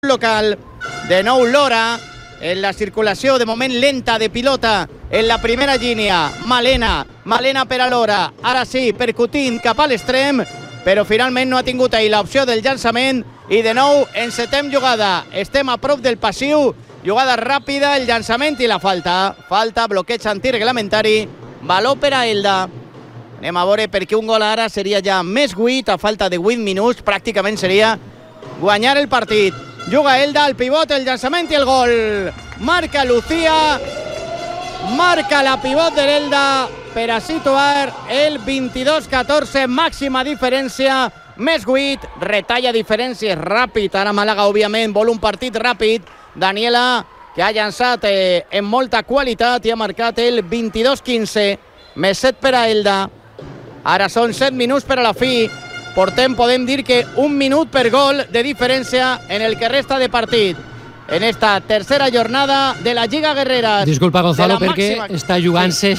local. De nou Lora, en la circulació de moment lenta de pilota en la primera línia. Malena per a Lora, ara sí, percutint cap a l'extrem, però finalment no ha tingut ahir l'opció del llançament i de nou encetem jugada. Estem a prop del passiu, jugada ràpida, el llançament i la falta. Falta, bloqueig antireglamentari, valor per a Elda. Anem a veure perquè un gol ara seria ja més 8, a falta de 8 minuts, pràcticament seria guanyar el partit. Juga Elda, el pivot, el llançament i el gol. Marca Lucía, marca la pivot de l'Elda per a situar el 22-14, màxima diferència, més 8, retalla diferències ràpid. Ara Màlaga, òbviament, vol un partit ràpid. Daniela, que ha llançat amb molta qualitat i ha marcat el 22-15, més 7 per a Elda. Ara són 7 minuts per a la fi. Portem, podem dir que 1 minut per gol de diferència en el que resta de partit. En esta tercera jornada de la Lliga Guerrera. Disculpa, Gonzalo, perquè està jugant-se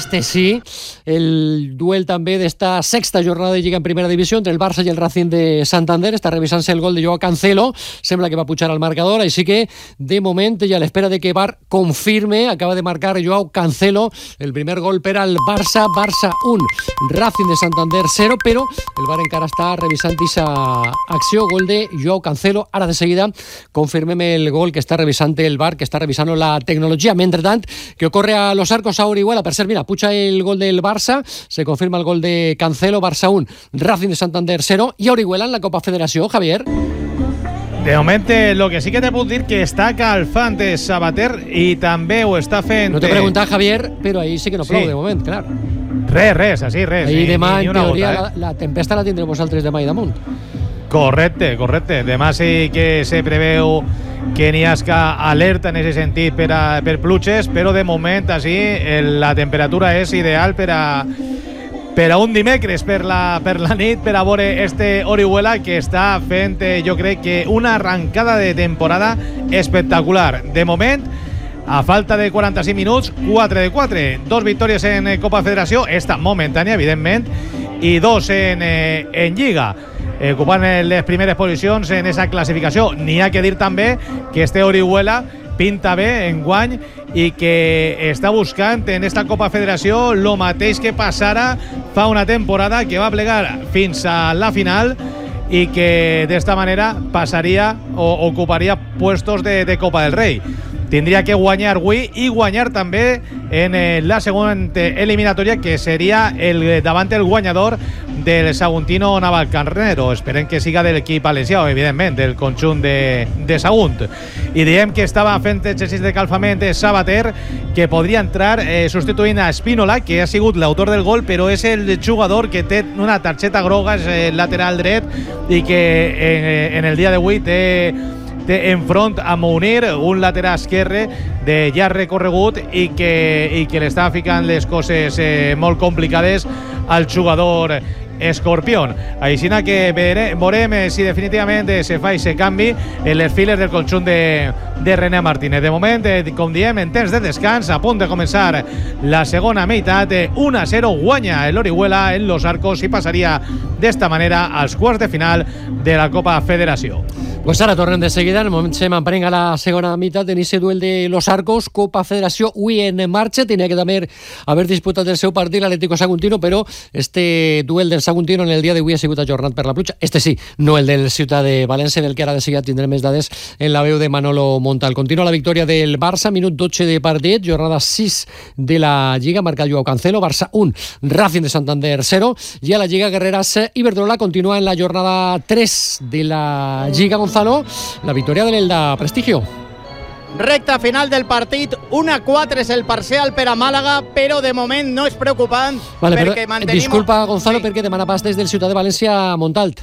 el duel també d'esta sexta jornada de Lliga en primera divisió entre el Barça i el Racing de Santander. Està revisant-se el gol de Joao Cancelo, sembla que va pujar al marcador, així que de moment i a l'espera de que VAR confirme, acaba de marcar Joao Cancelo el primer gol per al Barça. Barça 1, Racing de Santander 0, però el VAR encara està revisant aquesta acció, gol de Joao Cancelo. Ara de seguida confirmem el gol que està revisant el VAR, que està revisant la tecnologia. Mentrestant, que ocorre a Los Arcos, a Orihuela. Per cert, mira, puja el gol del Barça, se confirma el gol de Cancelo. Barça 1, Racing de Santander 0, i a Orihuela en la Copa Federació, Javier. De moment, lo que sí que te puc dir que està calfant Sabater i també ho està fent... No t'he preguntat, Javier, però ahir sí que no plou, de moment, clar. Res, així, res. Ahir demà, en teoria, la tempesta la tindrem vosaltres demà i damunt. Correcte. Demà sí que se preveu que n'hi hagi alerta en aquest sentit per pluges, però de moment així la temperatura és ideal per a un dimecres, per la nit, per a veure este Orihuela que està fent, jo crec que una arrancada de temporada espectacular. De moment, a falta de 45 minuts, 4 de 4. 2 victòries en Copa Federació, esta momentània, evidentment, i 2 en Lliga, ocupant les primeres posicions en aquesta classificació. N'hi ha que dir també que este Orihuela pinta bé enguany i que està buscant en esta Copa Federació lo mateix que passara fa una temporada, que va plegar fins a la final i que d'esta manera passaria o ocuparia puestos de Copa del Rei. Tindria que guanyar avui i guanyar també en la següent eliminatòria, que seria davant el guanyador del Saguntino Navalcarnero. Esperem que siga de l'equip valencià, evidentment, del conjunt de Sagunt. I diem que estava fent exercici de calfament Sabater, que podria entrar substituint a Espínola, que ha sigut l'autor del gol, però és el jugador que té una targeta groga, és el lateral dret, i que en el dia d'avui té enfront a Mounir, un lateral esquerre de llarg recorregut i que l'està ficant les coses molt complicades al jugador Escorpión. Així que veurem si definitivament se fa aquest canvi en les files del conjunt de René Martínez. De moment, com diem, en temps de descans, a punt de començar la segona meitat, 1-0 guanya l'Orihuela en Los Arcos i passaria d'esta manera als quarts de final de la Copa Federació. Pues ara tornem de seguida, en el moment se m'emprenga la segona meitat en aquest duel de Los Arcos, Copa Federació, avui en marxa. Tenia que també haver disputat el seu partit l'Atlético Saguntino, però este duel del Saguntino en el dia d'avui ha sigut ajornat per la pluja. Este sí, no el del Ciutat de València, del que ara de seguida tindrem més dades en la veu de Manolo Montal. Continua la victòria del Barça, minut 12 de partit, jornada 6 de la Lliga, marca Joao Cancelo, Barça 1, Racing de Santander 0, i a la Lliga Guerreras Iberdrola continua en la jornada 3 de la Lliga. Gonzalo, la victòria de l'Elda Prestigio. Recta final del partit, 1-4 és el parcial per a Màlaga, però de moment no és preocupant. Perquè mantenim... Disculpa, Gonzalo, perquè demana pas des del Ciutat de València Montalt.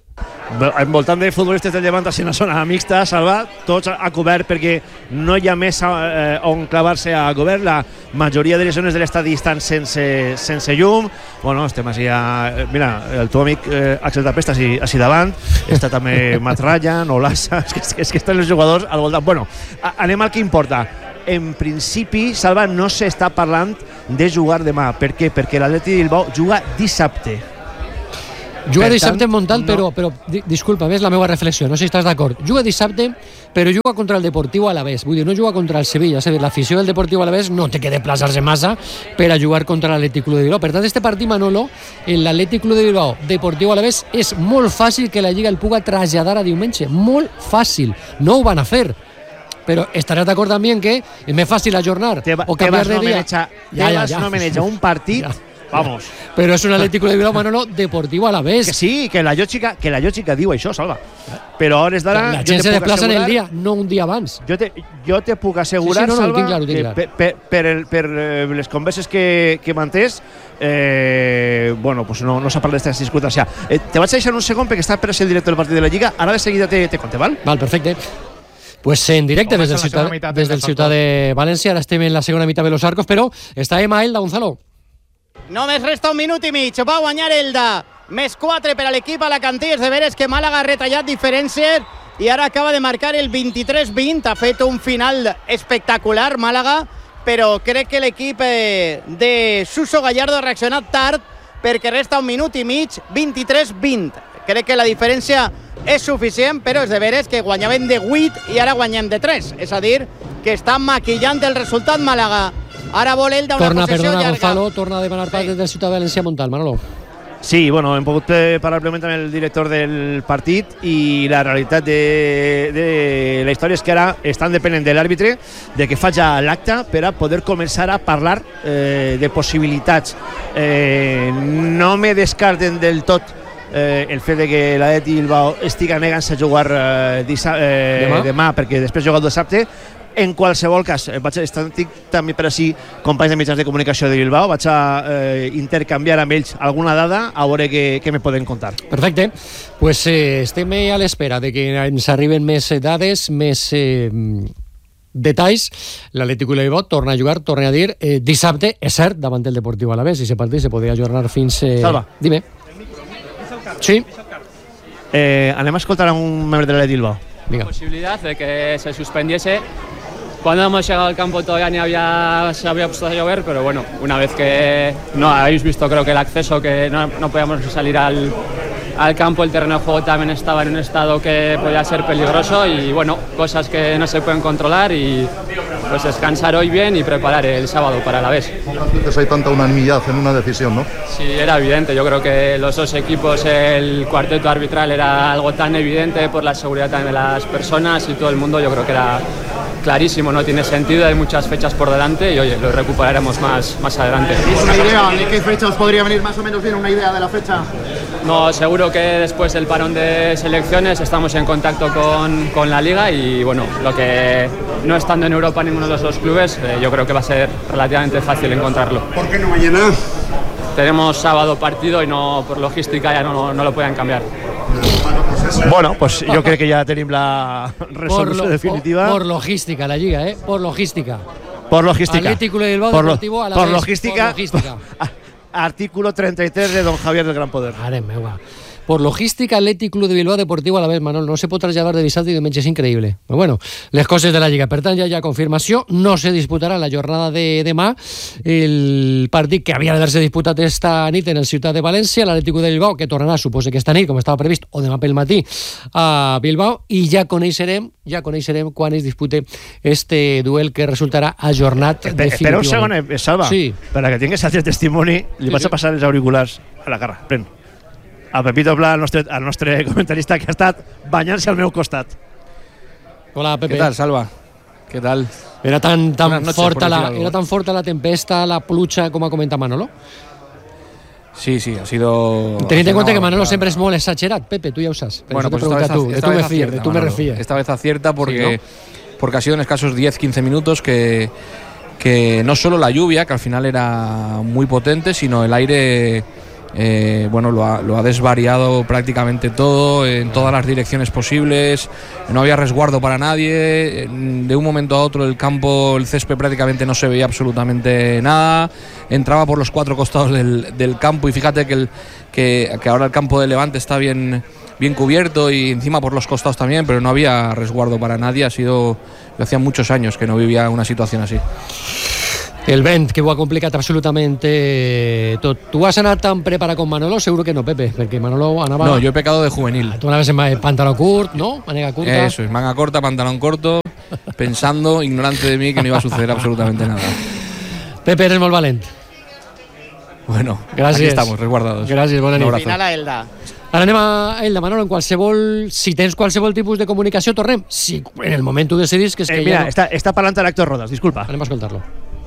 Al voltant de futbolistes del Llevant a una zona mixta, Salva, tots a cobert perquè no hi ha més on clavar-se a cobert. La majoria de les zones de l'estadi estan sense llum. Bueno, estem així mira, el teu amic Axel Tapesta així davant, està també Matt Ryan o Lassa, és que estan els jugadors al voltant. Bueno, anem al que importa. En principi, Salva, no s'està parlant de jugar demà. Per què? Perquè l'Atleti Bilbao juga dissabte. Juga dissabte en Montal, no. però disculpa, és la meva reflexió, no sé si estàs d'acord. Juga dissabte, però juga contra el Deportiu Alavés. Vull dir, no juga contra el Sevilla. És a dir, l'afició del Deportiu Alavés no té que desplaçar-se massa per a jugar contra l'Atlètic Club de Bilbao. Per tant, este partit, Manolo, en l'Atlètic Club de Bilbao, Deportiu Alavés, és molt fàcil que la Lliga el puga traslladar a diumenge. Molt fàcil. No ho van a fer. Però estaràs d'acord també en que és més fàcil ajornar o canviar de dia. Tebas no maneja un partit, vamos. Però és un Atlético de Bilbao, Manolo, Deportivo Alavés. Que sí, que la lògica diu això, Salva. Però a hores d'ara... La gent se desplaça en el dia, no un dia abans. Jo te puc assegurar, sí, Salva, ho tinc clar. per les converses que mantés, bueno, pues no s'ha parlat d'aquestes discutes ja. Te vaig deixar un segon perquè està per ser el director del partit de la Lliga. Ara de seguida te conté, val? Val, perfecte. Pues en directe des del Ciutat de València. Ara estem en la segona meitat de los Arcos, però està Emma Elda, Gonzalo. Només resta un minut i mig. Va guanyar Elda. Més 4 per a l'equip alacantí. És de veres que Màlaga ha retallat diferències i ara acaba de marcar el 23-20. Ha fet un final espectacular Màlaga, però crec que l'equip de Suso Gallardo ha reaccionat tard perquè resta un minut i mig. 23-20. Crec que la diferència és suficient, però és de veres que guanyàvem de 8 i ara guanyem de 3. És a dir, que està maquillant el resultat Màlaga. Ara vol ell d'una possessió llarga. Gonzalo, torna a demanar part del Ciutat de València Montal, Manolo. Sí, bueno, hem pogut parlar breument amb el director del partit i la realitat de la història és que ara estan depenent de l'àrbitre de que faci l'acte per a poder començar a parlar de possibilitats. No me descarten del tot el fet de que l'Atlètic Bilbao estiga negant-se a jugar demà perquè després juga el dissabte. En qualsevol cas, estic també per així companys de mitjans de comunicació de Bilbao, vaig a intercanviar amb ells alguna dada a veure què me poden contar. Perfecte, pues estem a l'espera de que ens arriben més dades, més detalls. L'Atlètic de Bilbao torna a jugar, torna a dir, dissabte, és cert, davant del Deportiu Alavés, i aquest partit se podria ajornar fins... Salva. Dime. Sí. Anem a escoltar a un membre de l'Atlètic Bilbao. La posibilidad de que se suspendiese. Cuando hemos llegado al campo todavía se había puesto a llover, pero bueno, una vez que no habéis visto, creo que el acceso, que no podíamos salir al campo, el terreno de juego también estaba en un estado que podía ser peligroso y bueno, cosas que no se pueden controlar y pues descansar hoy bien y preparar el sábado para el Alavés. ¿Cuántas veces hay tanta unanimidad en una decisión, no? Sí, era evidente. Yo creo que los dos equipos, el cuarteto arbitral era algo tan evidente por la seguridad también de las personas y todo el mundo. Yo creo que era clarísimo, no tiene sentido, hay muchas fechas por delante y oye, lo recuperaremos más adelante. ¿Tienes una idea de qué fecha os podría venir más o menos bien, una idea de la fecha? No, seguro que después del parón de selecciones estamos en contacto con la Liga y bueno, lo que no estando en Europa ninguno de los dos clubes, yo creo que va a ser relativamente fácil encontrarlo. ¿Por qué no mañana? Tenemos sábado partido y no, por logística ya no lo pueden cambiar. Bueno, pues jo crec que ja tenim la resolució definitiva. Por logística, la Lliga, Por logística. Por logística. Atlético de Bilbao Deportivo a la por vez. Logística. Por logística. Artículo 33 de don Javier del Gran Poder. Mare meva. Por logística, Atlètic Club de Bilbao Deportiu Alavés, Manol, no se pot traslladar de dissabte i diumenge, és increïble. Però bueno, les coses de la Lliga. Per tant, ja hi ha confirmació, no se disputarà la jornada de demà el partit que havia d'haver-se disputat esta nit en el Ciutat de València, l'Atlètic de Bilbao, que tornarà, suposa que esta nit, com estava previst, o demà pel matí, a Bilbao, i ja coneixerem quan es dispute este duel que resultarà ajornat definitivament. Espera un segon, Salva, sí. per a que tingues altre testimoni, li vaig a passar els auriculars a la cara. Pren. A Pepito Pla, al nostre comentarista que ha estat banyant-se al meu costat. Hola, Pepe. ¿Qué tal, Salva? ¿Qué tal? Era tan forta la tempesta, la pluja, com ha comentat Manolo? Sí, ha sido... Teniendo en cuenta que Manolo siempre es muy exagerado, Pepe, tú ya usas. Bueno, pues tú me refías. Esta vez acierta porque, sí, ¿no? Porque ha sido en escasos 10-15 minutos que no solo la lluvia, que al final era muy potente, sino el aire... lo ha desvariado prácticamente todo, en todas las direcciones posibles, no había resguardo para nadie, de un momento a otro el campo, el césped prácticamente no se veía absolutamente nada, entraba por los cuatro costados del campo y fíjate que ahora el campo de Levante está bien cubierto y encima por los costados también, pero no había resguardo para nadie, hacía muchos años que no vivía una situación así. El vent, que ho ha complicat absolutament tot. Tu has anat tan preparat com Manolo? Seguro que no, Pepe, perquè Manolo anava... No, yo he pecado de juvenil. Tu anaves en pantalón curt, ¿no? Manga curta. Eso es, manga corta, pantalón corto, pensando, ignorante de mí, que no iba a suceder absolutamente nada. Pepe, eres molt valent. Bueno, gràcies. Aquí estamos, resguardados. Gràcies, bona nit. Final a Elda. Ara anem a Elda, Manolo, si tens qualsevol tipus de comunicació, tornem. Si en el moment tu decidis que és que mira, ja no... está parlant Héctor Rodas, disculpa. Anem a escoltar-lo.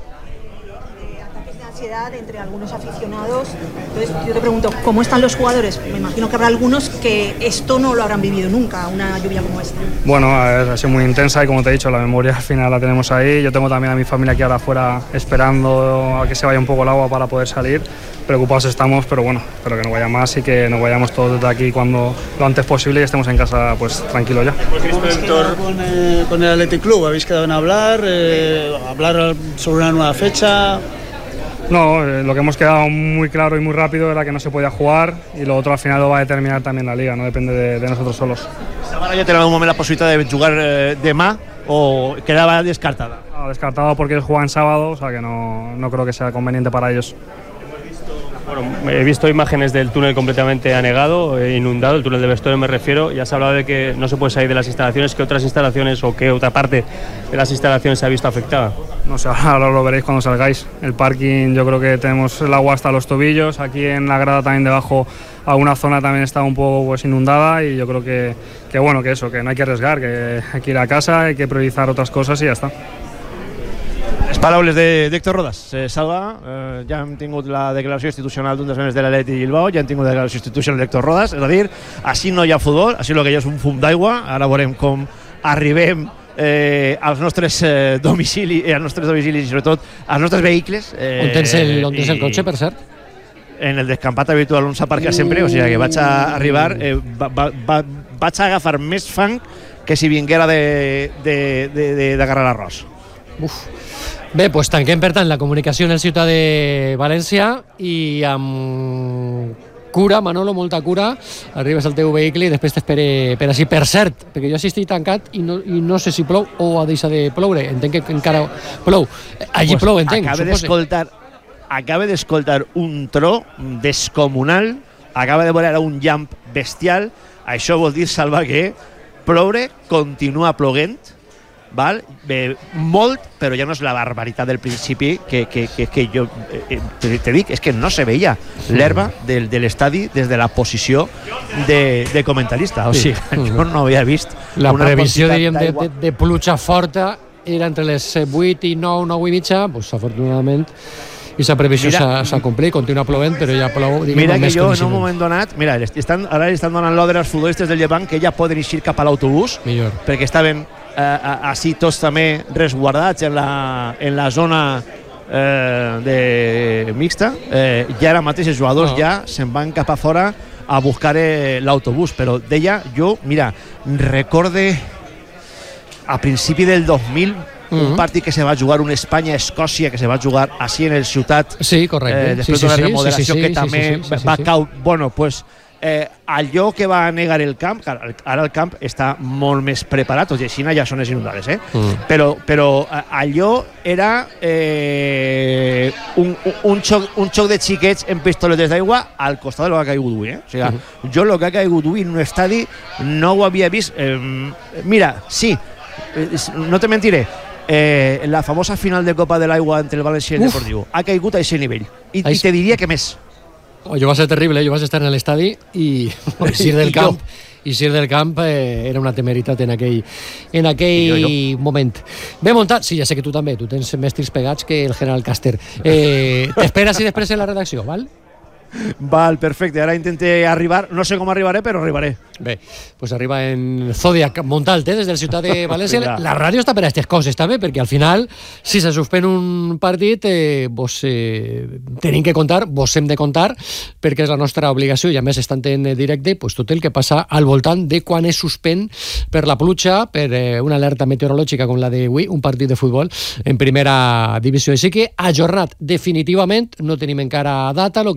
Entre algunos aficionados. Entonces yo te pregunto, ¿cómo están los jugadores? Me imagino que habrá algunos que esto no lo habrán vivido nunca, una lluvia como esta. Bueno, ha sido muy intensa y como te he dicho, la memoria al final la tenemos ahí. Yo tengo también a mi familia aquí ahora afuera esperando a que se vaya un poco el agua para poder salir. Preocupados estamos, pero bueno, espero que no vaya más y que nos vayamos todos desde aquí lo antes posible y estemos en casa pues tranquilos ya. Con el Athletic Club, ¿habéis quedado en hablar sobre una nueva fecha? No, lo que hemos quedado muy claro y muy rápido era que no se podía jugar y lo otro al final lo va a determinar también la Liga, no depende de nosotros solos. ¿Ahora ya te en algún momento la posibilidad de jugar demà o quedaba descartada? No, descartado porque juegan en sábado, o sea que no creo que sea conveniente para ellos. Bueno, he visto imágenes del túnel completamente anegado, inundado, el túnel de vestuario me refiero. Ya se ha hablado de que no se puede salir de las instalaciones. ¿Qué otras instalaciones o qué otra parte de las instalaciones se ha visto afectada? No sé, ahora lo veréis cuando salgáis. El parking, yo creo que tenemos el agua hasta los tobillos. Aquí en la grada también debajo alguna zona también está un poco pues inundada y yo creo que bueno, que eso, que no hay que arriesgar, que hay que ir a casa, hay que priorizar otras cosas y ya está. Les paraules d'Héctor Rodas. Salva, ja hem tingut la declaració institucional d'un dels membres de l'Atlètic Bilbao, ja hem tingut la declaració institucional d'Héctor Rodas, és a dir, així no hi ha futbol, així el que hi ha és un fum d'aigua, ara veurem com arribem als nostres domicilis i sobretot als nostres vehicles. On tens el cotxe, per cert? En el descampat habitual on s'aparca sempre, o sigui que vaig a arribar, vaig a agafar més fang que si vinguera d'agarrar arròs. Uf. Bé, doncs tanquem per tant la comunicació en el Ciutat de València i amb cura, Manolo, molta cura, arribes al teu vehicle i després t'espere per així. Per cert, perquè jo així estic tancat i no sé si plou o ha deixat de ploure, entenc que encara plou. Allí plou, entenc, suposo. Acaba d'escoltar un tro descomunal, acaba de veure un llamp bestial, això vol dir, Salva, que ploure continua ploguent, val? Molt, però ja no és la barbaritat del principi que jo te dic, és que no se veia l'herba de l'estadi des de la posició de comentarista, o sigui, jo no havia vist la previsió, diríem, de pluja forta era entre les 8 i 9, 9 i mitja, doncs afortunadament aquesta previsió s'ha complit, continua plovent, però ja plou, diguem, mira amb més que jo coneixement. en un moment donat, mira, ara li estan donant l'ordre als futbolistes del Llevant que ja poden eixir cap a l'autobús, perquè estaven així tots també resguardats en la zona mixta, i ara mateix els jugadors ja se'n van cap a fora a buscar l'autobús, però deia jo, mira, recorde a principi del 2000 un partit que se va jugar, un Espanya-Escòcia que se va jugar així en el Ciutat, sí, correcte, després d'una remodelació que també va caure, bueno, pues allò que va negar el camp, ara el camp està molt més preparat, tot i així ja són les inundades, però allò era un xoc de xiquets en pistoletes d'aigua al costat de lo que ha caigut avui, o sigui, jo el que ha caigut avui en un estadi no ho havia vist. Mira, sí, no te mentiré, la famosa final de Copa de l'Aigua entre el València i el Deportiu ha caigut a aquest nivell i te diria que més. Jo va ser terrible, jo vaig estar en l'estadi i eixir del camp era una temeritat en aquell moment. Bé muntat, sí, ja sé que tu també, tu tens més tirs pegats que el General Caster. T'esperes i després en la redacció, val? Val, perfecte, ara intente arribar, no sé com arribaré, però arribaré. Bé, doncs arriba en Zodiac Montalt, des del Ciutat de València. La ràdio està per a aquestes coses també, perquè al final, si se suspèn un partit, vos tenim que contar, vos hem de contar, perquè és la nostra obligació, i a més estant en directe, pues, tot el que passa al voltant de quan es suspèn per la pluja, per una alerta meteorològica com la d'avui, un partit de futbol en primera divisió. Així que ajornat definitivament, no tenim encara data, el que coneguem és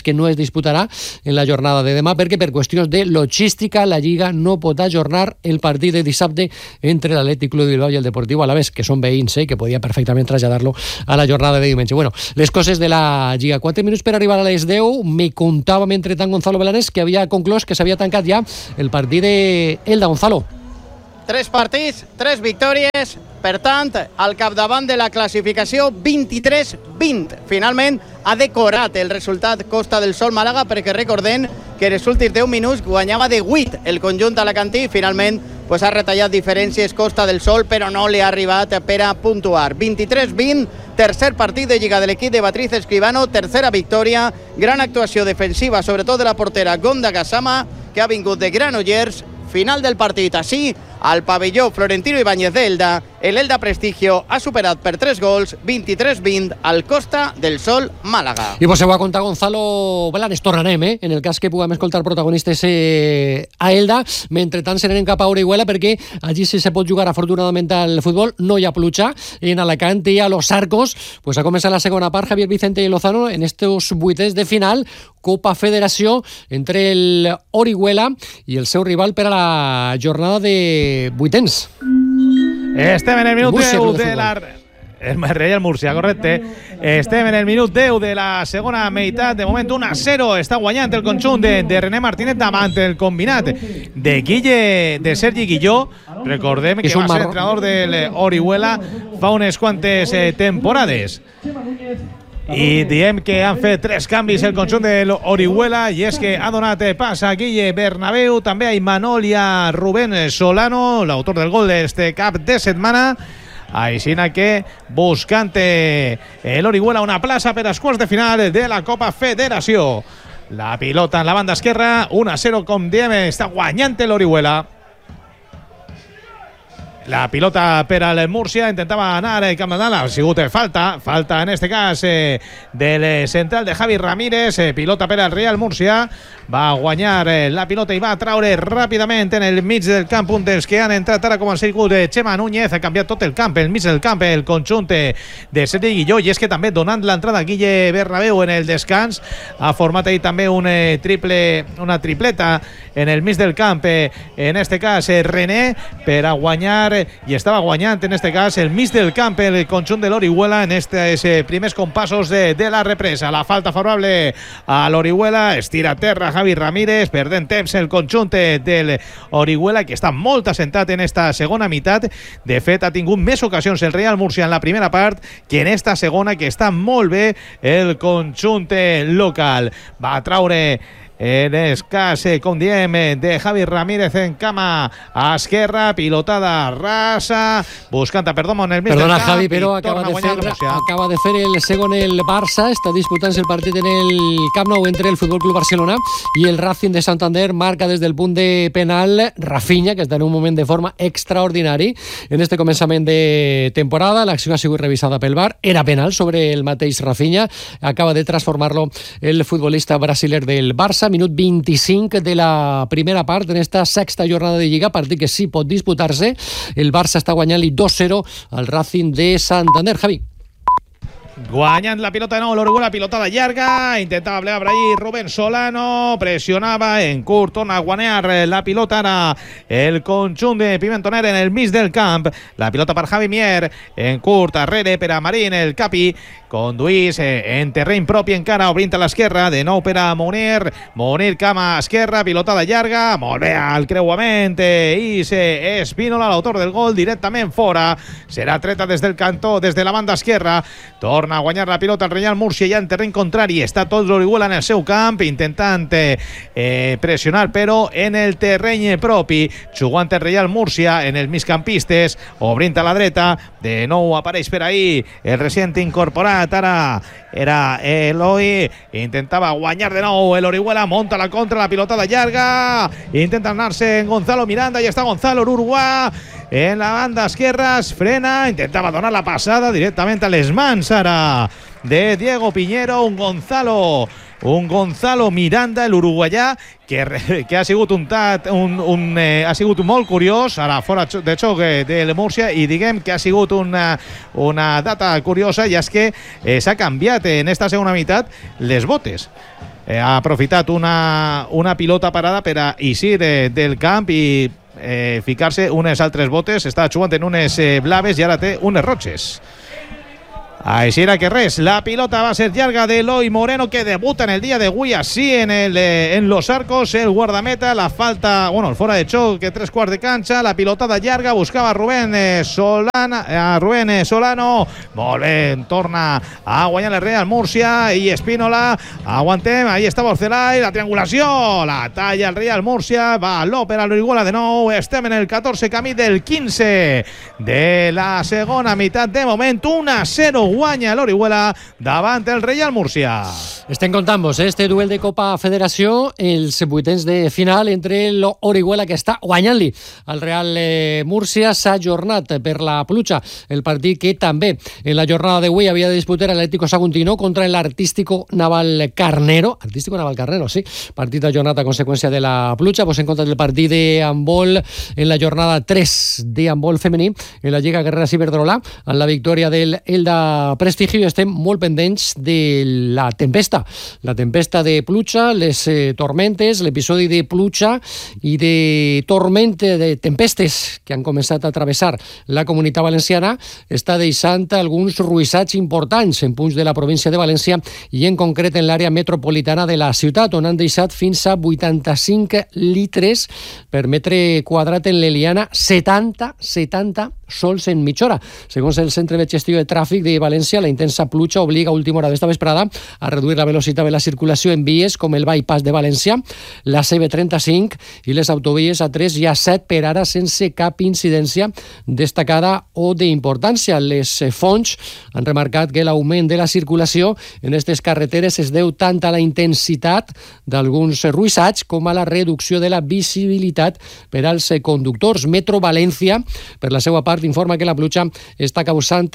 Vallès que no es disputarà en la jornada de demà perquè per qüestions de logística la Lliga no pot ajornar el partit de dissabte entre l'Atlètic Club de Bilbao i el Deportiu Alavés, que són veïns, que podia perfectament traslladar-lo a la jornada de diumenge. Bueno, les coses de la Lliga. 4 minuts per arribar a les 10. Me contava mentrestant Gonzalo Belanes que havia conclòs que s'havia tancat ja el partit de Elda. Gonzalo. 3 partits, 3 victòries, per tant, al capdavant de la classificació 23-20. Finalment ha decorat el resultat Costa del Sol Màlaga, perquè recordem que en els últims 10 minuts guanyava de 8 el conjunt alacantí. Finalment ha retallat diferències Costa del Sol, però no li ha arribat per a puntuar. 23-20, tercer partit de Lliga de l'equip de Beatriz Escribano, tercera victòria, gran actuació defensiva, sobretot de la portera Gonda Gassama, que ha vingut de Granollers. Final del partit, així, al pavelló Florentino Ibáñez d'Elda, el Elda Prestigio ha superat per 3 gols, 23-20 al Costa del Sol Màlaga. I vos ho va contar Gonzalo Belanes. Tornarem, en el cas que puguem escoltar protagonistes a Elda. Mentrestant serem cap a Orihuela perquè allí sí se pot jugar afortunadament al futbol. No hi ha pluja en Alacant i a Los Arcos. Pues ha començat la segona part. Javier Vicente y Lozano en estos vuitens de final. Copa Federació entre el Orihuela i el seu rival per a la jornada de vuitens. Estem en el minut 10 de la... El Real Murcia, correcte. Estem en el minut 10 de la segona meitat. De moment 1-0 està guanyant el conjunt de René Martínez davant el combinat de Sergi Guilló. Recordem que va ser entrenador de l'Orihuela fa unes quantes temporades. I diem que han fet 3 canvis el conjunt de l'Orihuela, i és que ha donat pas a Guille Bernabéu, també a Imanol i a Rubén Solano, l'autor del gol d'este cap de setmana. Així que buscant l'Orihuela una plaça per als quarts de final de la Copa Federació. La pilota en la banda esquerra, 1-0, com diem, està guanyant l'Orihuela. La pilota per al Murcia, intentava anar cap endavant, ha sigut falta en este cas del central de Javi Ramírez. Pilota per al Real Murcia, va guanyar la pilota i va traure ràpidament en el mig del camp un dels que han entrat ara, com ha sigut Chema Núñez. Ha canviat tot el camp, el mig del camp, el conjunt de Sergi Guilló, i és que també donant l'entrada a Guille Bernabéu en el descans ha format ahir també una tripleta en el mig del camp, en este cas René, per a guanyar, i estava guanyant en este cas el mig del camp el conjunt de l'Orihuela en estos primers compassos de la represa. La falta favorable a l'Orihuela, estira a terra Javi Ramírez, perdent temps el conjunt de l'Orihuela, que està molt assentat en esta segona meitat. De fet, ha tingut més ocasions el Real Murcia en la primera part que en esta segona, que està molt bé el conjunt local. Va a traure en escàs, com diem, de Javi Ramírez en cama a esquerra, pilotada rasa, buscant a Perdomo en el mig del camp. Perdona, Javi, però acaba de fer el segon el Barça. Està disputant el partit en el Camp Nou entre el Futbol Club Barcelona i el Racing de Santander. Marca des del punt de penal Rafinha, que està en un moment de forma extraordinari en este començament de temporada. L'acció ha sigut revisada pel VAR. Era penal sobre el mateix Rafinha. Acaba de transformar-lo el futbolista brasiler del Barça. Minut 25 de la primera part en esta sexta jornada de Lliga, partit que sí pot disputar-se. El Barça està guanyant-li 2-0 al Racing de Santander. Javi. Guanyant la pilota de nou l'Orihuela, pilotada llarga, intentava plegar per allí Rubén Solano, pressionava en curt, torna a guanyar la pilota ara el conjunt de Pimentoner en el mig del camp. La pilota per Javi Mier, en curt, arrere per a Marín, el capi, conduís en terreny propi encara, obrint a l'esquerra, de nou per a Munir cama esquerra, pilotada llarga, molt bé al creuament, i Espínola, l'autor del gol, directament fora. Serà treta des del cantó, des de la banda esquerra, torna a guanyar la pilota el Real Murcia ja en terreny contrari. Està tot l'Orihuela en el seu camp, intentant pressionar, però en el terreny propi, jugant el Real Murcia en els migcampistes, obrint a la dreta, de nou apareix per ahí el recient incorporat, ara era Eloi, intentava guanyar de nou l'Orihuela, monta la contra, la pilotada llarga, intenta anar-se en Gonzalo Miranda, i està Gonzalo Uruguà en la banda esquerra, es frena, intentava donar la passada directament a les mans ara de Diego Piñero, un Gonzalo Miranda, l'uruguaià, que ha sigut ha sigut molt curiós, ara fora de xoc del Murcia, i diguem que ha sigut una data curiosa, i és que s'ha canviat en esta segona meitat les botes. ha aprofitat una pilota parada per a eixir del camp i ficar-se unes altres botes. Està jugant en unes blaves i ara té unes roges. Així era que res, la pilota va ser llarga de Eloi Moreno, que debuta en el día de hoy así en los arcos, el guardameta, la falta, bueno, el fora de xoc, que 3/4 de cancha, la pilotada llarga, buscava Rubén Solano, molt bé, torna a guanyar el Real Múrcia i Espínola, aguantem, ahí està Borcelai, la triangulació, la talla el Real Múrcia, va l'Òpera, l'Orihuela de nou, estem en el 14 camí del 15 de la segona meitat. De moment 1-0 guanya l'Orihuela davant el Real Múrcia. Estem contant-vos este duel de Copa Federació, els vuitens de final entre l'Orihuela, que està guanyant-li al Real Múrcia. S'ha ajornat per la pluja el partit que també en la jornada d'avui havia de disputar l'Atlético Saguntino contra l'Artístico Naval Carnero. Artístico Naval Carnero, sí. Partit ajornat a conseqüència de la pluja. Pues en compte del partit de handbol en la jornada 3 de handbol femení en la Lliga Guerrera Ciberdrola, amb la victòria del Elda Prestigio, i estem molt pendents de la tempesta de pluja, les tormentes, l'episodi de pluja i de tormenta, de tempestes que han començat a travessar la Comunitat Valenciana, està deixant alguns ruissats importants en punts de la província de València i en concret en l'àrea metropolitana de la ciutat, on han deixat fins a 85 litres per metre quadrat en l'Eliana, 70 sols en mitja hora. Segons el Centre de Gestió de Tràfic de València, la intensa pluja obliga a última hora d'esta vesprada a reduir la velocitat de la circulació en vies com el bypass de València, la CB35 i les autovies A3 i A7 per ara sense cap incidència destacada o d'importància. Les fonts han remarcat que l'augment de la circulació en aquestes carreteres es deu tant a la intensitat d'alguns ruissats com a la reducció de la visibilitat per als conductors. Metro València, per la seva part, informa que la pluja està causant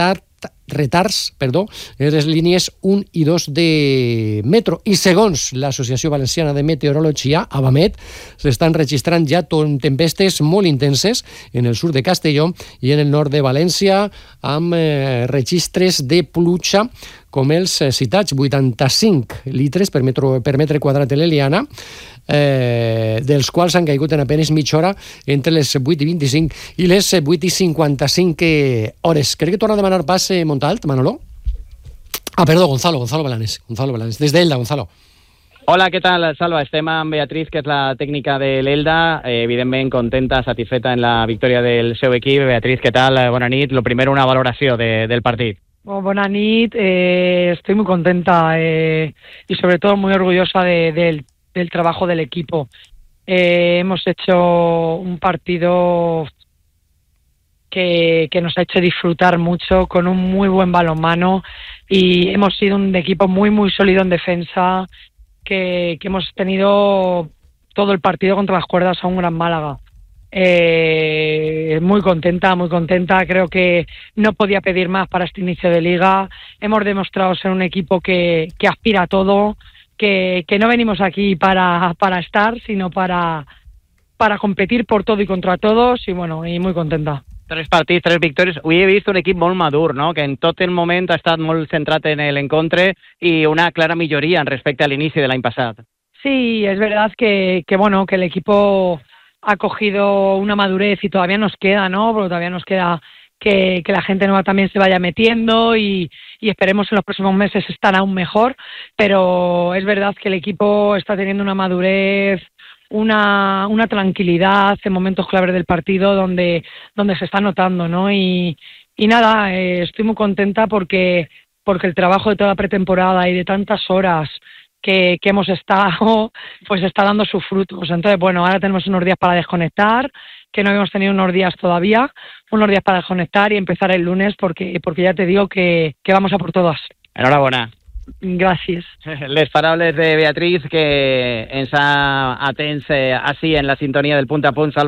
retards en les línies 1 i 2 de metro. I segons l'Associació Valenciana de Meteorologia, AVAMET, s'estan registrant ja tempestes molt intenses en el sud de Castelló i en el nord de València, amb registres de pluja com els citats, 85 litres per metre quadrat de l'Eliana, dels quals han caigut en apenes mitja hora entre les 8 i 25 i les 8 i 55 hores. Crec que torna a demanar pas Montalt, Manolo? Perdó, Gonzalo Balanes, des d'Elda, Gonzalo. Hola, ¿qué tal, Salva? Estem amb Beatriz, que és la tècnica de l'Elda, evidentment contenta, satisfeta en la victòria del seu equip. Beatriz, ¿qué tal? Bona nit. Lo primero, una valoració del partit. Buena nit, estoy muy contenta y sobre todo muy orgullosa del trabajo del equipo. Hemos hecho un partido que nos ha hecho disfrutar mucho, con un muy buen balonmano, y hemos sido un equipo muy muy sólido en defensa, que hemos tenido todo el partido contra las cuerdas a un Gran Málaga. Muy contenta, creo que no podía pedir más para este inicio de liga. Hemos demostrado ser un equipo que aspira a todo, que no venimos aquí para estar, sino para competir por todo y contra todos, y bueno, y muy contenta. 3 partits, 3 victòries. Avui he vist un equip molt madur, no? Que en tot el moment ha estat molt centrat en l'encontre i una clara milloria respecte a l'inici de l'any passat. Sí, es verdad que el equipo ha cogido una madurez y todavía nos queda, ¿no? Porque todavía nos queda que la gente nueva también se vaya metiendo y esperemos en los próximos meses estar aún mejor, pero es verdad que el equipo está teniendo una madurez, una tranquilidad en momentos claves del partido donde se está notando, ¿no? Y nada, estoy muy contenta porque el trabajo de toda la pretemporada y de tantas horas que hemos estado, pues está dando sus frutos. Entonces, bueno, ahora tenemos unos días para desconectar, que no habíamos tenido unos días todavía, unos días para desconectar y empezar el lunes, porque ya te digo que vamos a por todas. Enhorabona. Gràcies. Les paraules de Beatriz, que ens ha atès així en la sintonia del punt a punt, Salva,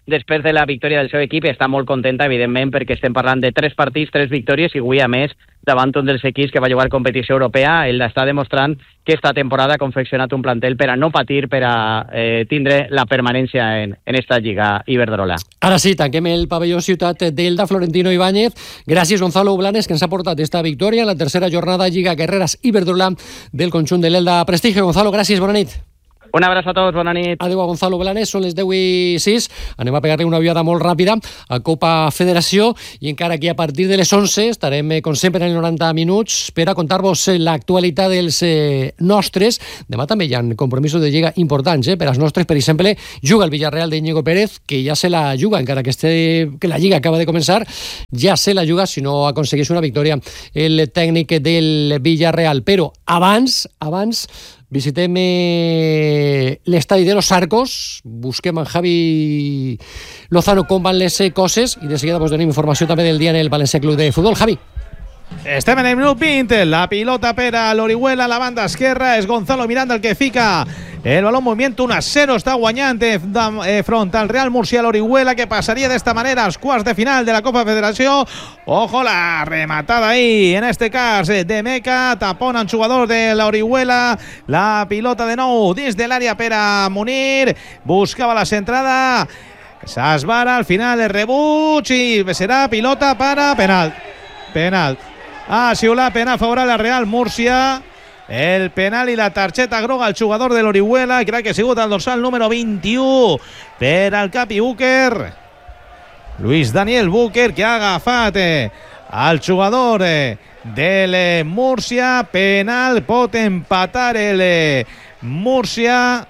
després de la victòria del seu equip, i està molt contenta, evidentment, perquè estem parlant de 3 partits, 3 victòries, i avui, a més, davant un dels equips que va jugar competició europea, ell està demostrant que esta temporada ha confeccionat un plantel per a no patir, per a tindre la permanència en esta Lliga Iberdrola. Ara sí, tanquem el pavelló Ciutat d'Elda. Florentino Ibáñez, gràcies Gonzalo Blanes, que ens ha portat esta victòria en la tercera jornada Lliga Guerreras Iberdrola del conjunt de l'Elda Prestigio. Gonzalo, gràcies, bona nit. Un abraç a tots, bona nit. Adéu a Gonzalo Blanes, són les 10:06. Anem a pegar-li una ullada molt ràpida a Copa Federació i encara que a partir de les 11 estarem, com sempre, en 90 minuts per a contar-vos l'actualitat dels nostres. Demà també hi ha compromisos de Lliga importants, per als nostres. Per exemple, juga el Villarreal d'Iñigo Pérez, que ja se la juga, encara que la Lliga acaba de començar, ja se la juga si no aconsegueix una victòria el tècnic del Villarreal. Però abans visitem l'estadi de Los Arcos, busquem en Javi Lozano com van les coses i de seguida vos donem informació també del dia en el València Club de Futbol. Javi. Estem en el minut 20, la pilota per a l'Orihuela a la banda esquerra, és Gonzalo Miranda el que fica el balón en movimiento, 1-0, està guanyant front al Real Murcia l'Orihuela, que passaria d'esta manera als quarts de final de la Copa Federació. Ojo la rematada ahí, en este cas de Meca, tapona en jugador de l'Orihuela, la pilota de nou dins de l'àrea per a Munir, buscava la centrada, s'esvara, al final el rebuig i serà pilota para penal. Xiular penal favorable al Real Murcia. El penal i la targeta groga al jugador de l'Orihuela, crec que ha sigut el dorsal número 21 per al Capi Búquer, Luis Daniel Búquer, que ha agafat al jugador del Murcia. Penal, pot empatar el Murcia.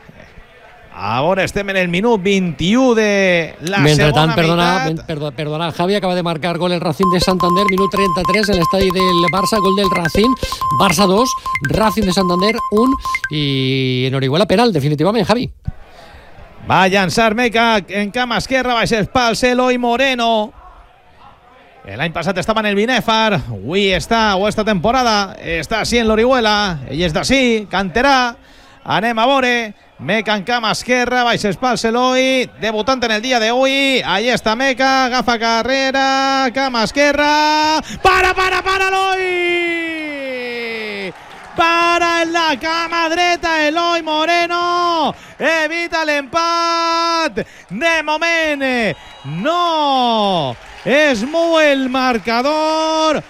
Ara estem en el minut 21 de la segona meitat. Perdona, Javi, acaba de marcar gol el Racing de Santander, minut 33 en l'estadi del Barça, gol del Racing, Barça 2, Racing de Santander 1 i en Orihuela penal, definitivament, Javi. Va a llançar Meca en cama esquerra, baix els pals, Eloi Moreno. L'any passat estava en el Binèfar, avui està, o esta temporada, està així en l'Orihuela, ell és d'ací, canterà, anem a veure. Meca en cama esquerra, baix els pals Eloi, debutant en el dia d'avui. Ahí està Meca, agafa carrera, cama esquerra, para Eloi! Para en la cama dreta Eloi Moreno, evita l'empat, de moment no es mou el marcador.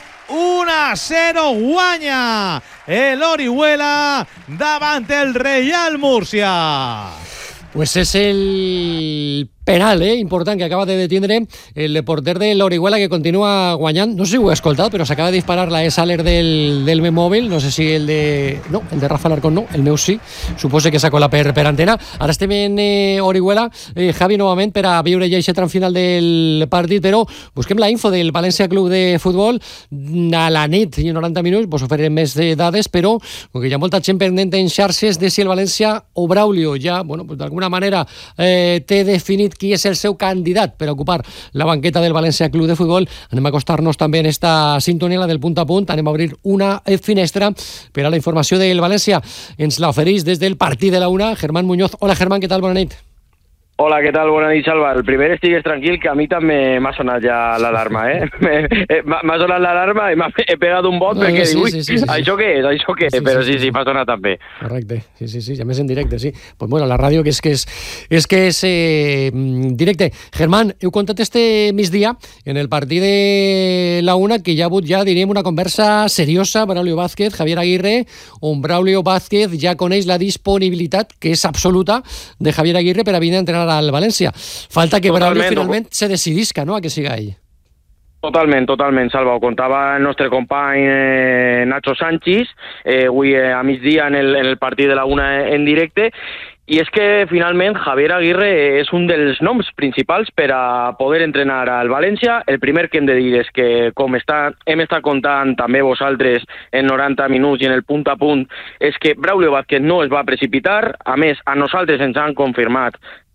1-0 guanya l'Orihuela davant el Real Murcia. Pues és el penal important que acaba de detindre el porter de l'Orihuela, que continua guanyant. No sé si ho he escoltat, però s'acaba de disparar la Saler del meu mòbil. No sé si el de... No, el de Rafa Alarcón no, el meu sí. Suposo que s'ha colat per antena. Ara estem en Orihuela, Javi, novament, per a viure ja aquest tram final del partit, però busquem la info del València Club de Futbol. A la nit i en 90 minuts vos oferirem més dades, però com que hi ha molta gent pendent en xarxes de si el València o Braulio ja, bueno, pues d'alguna manera té definit qui és el seu candidat per ocupar la banqueta del València Club de Futbol. Anem a acostar-nos també en esta sintonia del punt a punt. Anem a obrir una finestra per a la informació del València. Ens la ofereix des del partit de la una Germán Muñoz. Hola, Germán, què tal? Bona nit. Hola, què tal? Bona nit, Salva. El primer estigues tranquil, que a mi també m'ha sonat ja l'alarma, m'ha sonat l'alarma i he pegat un bot perquè dic, ui, això què és? Però sí, m'ha sonat també. Correcte, sí, ja més en directe, sí. Pues bueno, la ràdio que és directe. Germán, heu contat este migdia en el partit de la una que hi ha hagut ja, diríem, una conversa seriosa, Braulio Vázquez, Javier Aguirre, on Braulio Vázquez ja coneix la disponibilitat, que és absoluta, de Javier Aguirre per a venir a entrenar al València. Falta que Braulio finalment se decidisca, no?, a que siga ell. Totalment, Salva. Ho contava el nostre company Nacho Sánchez, avui a migdia en el partit de la una en directe, i és que finalment Javier Aguirre és un dels noms principals per a poder entrenar al València. El primer que hem de dir és que, com hem estat contant també vosaltres en 90 minuts i en el punt a punt, és que Braulio Vázquez no es va precipitar. A més, a nosaltres ens han confirmat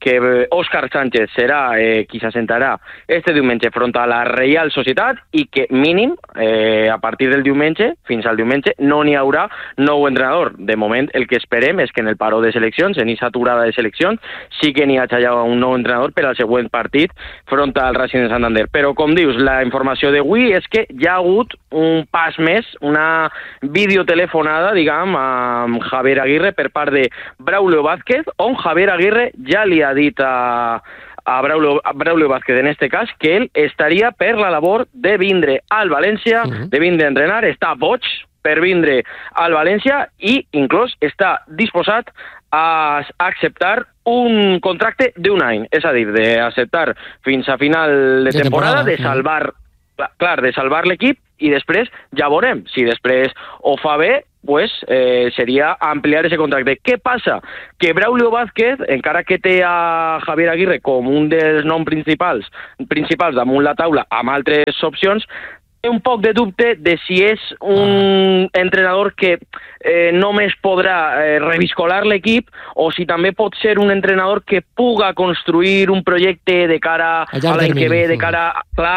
que Òscar Sánchez serà qui s'assentarà este diumenge front a la Reial Societat i que mínim, a partir del diumenge, fins al diumenge, no n'hi haurà nou entrenador. De moment, el que esperem és que en el paró de seleccions, en aquesta aturada de seleccions, sí que n'hi hagi un nou entrenador per al següent partit front al Racing de Santander. Però, com dius, la informació d'avui és que hi ha hagut un pas més, una videotelefonada, diguem, amb Javier Aguirre per part de Braulio Vázquez, on Javier Aguirre ja li ha dit a Braulio Vázquez, en este cas, que ell estaria per la labor de vindre al València, de vindre a entrenar, està boig per vindre al València i inclús està disposat a acceptar un contracte d'un any, és a dir, d'acceptar fins a final de temporada, de salvar, clar, de salvar l'equip i després ja veurem. Si després ho fa bé, pues seria ampliar ese contracte. Què passa? Que Braulio Vázquez, encara que té a Javier Aguirre com un dels noms principals damunt la taula amb altres opcions, té un poc de dubte de si és un entrenador que només podrà reviscolar l'equip o si també pot ser un entrenador que puga construir un projecte de cara a l'any que ve, de cara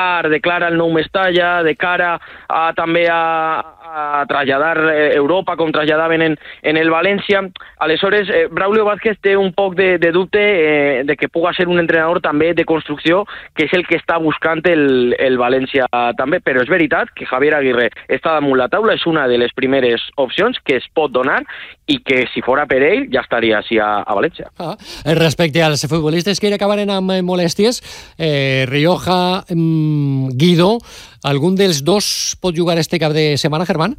al nou Mestalla, de cara a també a traslladar Europa com traslladaven en el València. Aleshores, Braulio Vázquez té un poc de dubte de que puga ser un entrenador també de construcció, que és el que està buscant el València també, però és veritat que Javier Aguirre està damunt la taula, és una de les primeres opcions que es pot donar i que si fora per ell ja estaria així a València. Respecte als futbolistes que acabaren amb molèsties, Rioja, Guido, algun dels dos pot jugar este cap de setmana, Germán?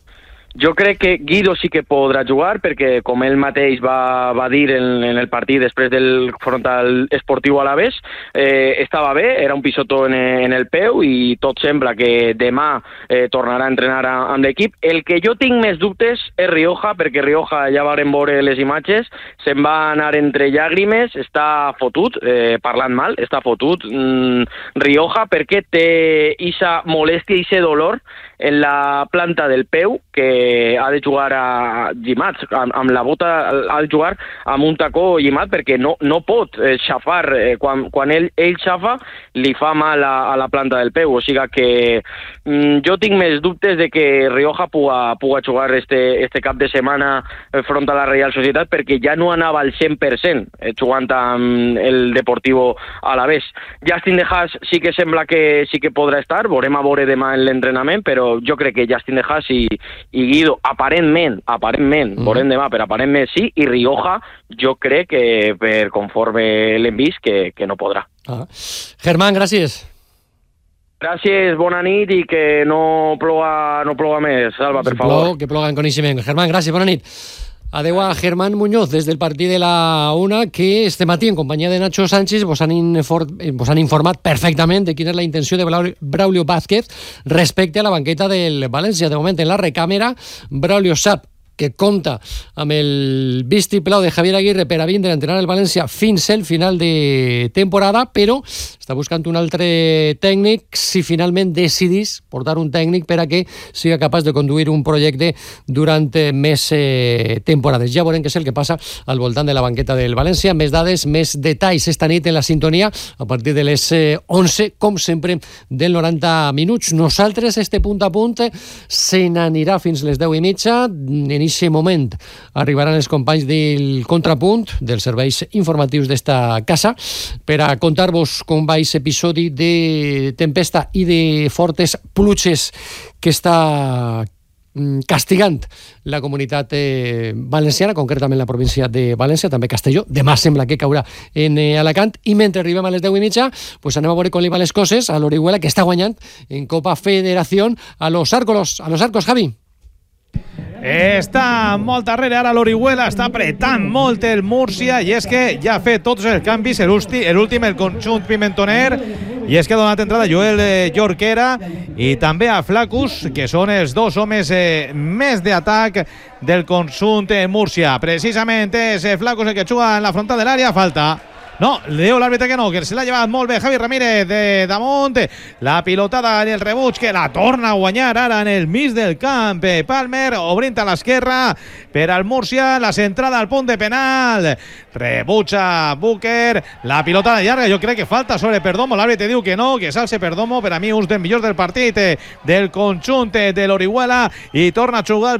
Jo crec que Guido sí que podrà jugar perquè, com ell mateix va dir en el partit després del frontal esportiu Alavés, estava bé, era un pisotó en el peu i tot sembla que demà tornarà a entrenar amb l'equip. El que jo tinc més dubtes és Rioja, perquè Rioja, ja vam veure les imatges, se'n va anar entre llàgrimes, està fotut, parlant mal, està fotut Rioja perquè té ixa molèstia, ixe dolor en la planta del peu, que ha de jugar a llimat, amb la bota ha de jugar amb un tacó llimat perquè no pot xafar, quan ell xafa li fa mal a la planta del peu, o sigui que jo tinc més dubtes de que Rioja puga jugar este cap de setmana front a la Reial Societat perquè ja no anava al 100% jugant amb el Deportivo Alavés. Justin De Haas sí que sembla que sí que podrà estar, veurem a veure demà en l'entrenament, però jo crec que Justin De Haas i Guido aparentment, veurem demà, però aparentment sí, i Rioja jo crec que per conforme l'hem vist que no podrà. Germán, gràcies. Gràcies, bona nit i que no ploga més, Salva, per favor. Que ploga en coneixement. Germán, gràcies, bona nit. Adeu a Germán Muñoz des del partit de la UNA, que este matí en companyia de Nacho Sánchez vos han informat perfectament de quina és la intenció de Braulio Vázquez respecte a la banqueta del València. De moment, en la recàmera, Braulio sap que compta amb el vistiplau de Javier Aguirre per a vindre a entrenar el València fins al final de temporada, però està buscant un altre tècnic si finalment decidís portar un tècnic per a que siga capaç de conduir un projecte durant més temporades. Ja veurem què és el que passa al voltant de la banqueta del València. Més dades, més detalls esta nit en la sintonia a partir de les 11, com sempre, del 90 minuts. Nosaltres, este punt a punt, se n'anirà fins les 10:30. En aquest moment arribaran els companys del Contrapunt, dels serveis informatius d'esta casa, per a contar-vos com va aquest episodi de tempesta i de fortes pluges que està castigant la comunitat valenciana, concretament la província de València, també Castelló. Demà sembla que caurà en Alacant. I mentre arribem a les 10:30, pues anem a veure com li van les coses a l'Orihuela, que està guanyant en Copa Federación a los Arcos, Javi. Està molt darrere ara l'Orihuela, està apretant molt el Múrcia i és que ja ha fet tots els canvis, l'últim el conjunt pimentoner, i és que ha donat entrada Joel Jorquera i també a Flacus, que són els dos homes més d'atac del conjunt Múrcia. Precisament és Flacus el que juga en la frontal de l'àrea, falta. No, le diu l'àrbitre que no, que se l'ha llevat molt bé Javi Ramírez de damunt. La pilotada en el rebuig, que la torna a guanyar ara en el mig del camp. Palmer obrint a l'esquerra per al Múrcia, la centrada al punt de penal rebutja Booker, la pilota de llarga, jo crec que falta sobre Perdomo, l'àrbitre diu que no, que s'alce Perdomo, per a mi uns dels millors del partit del conjunt de l'Orihuela, i torna a jugar el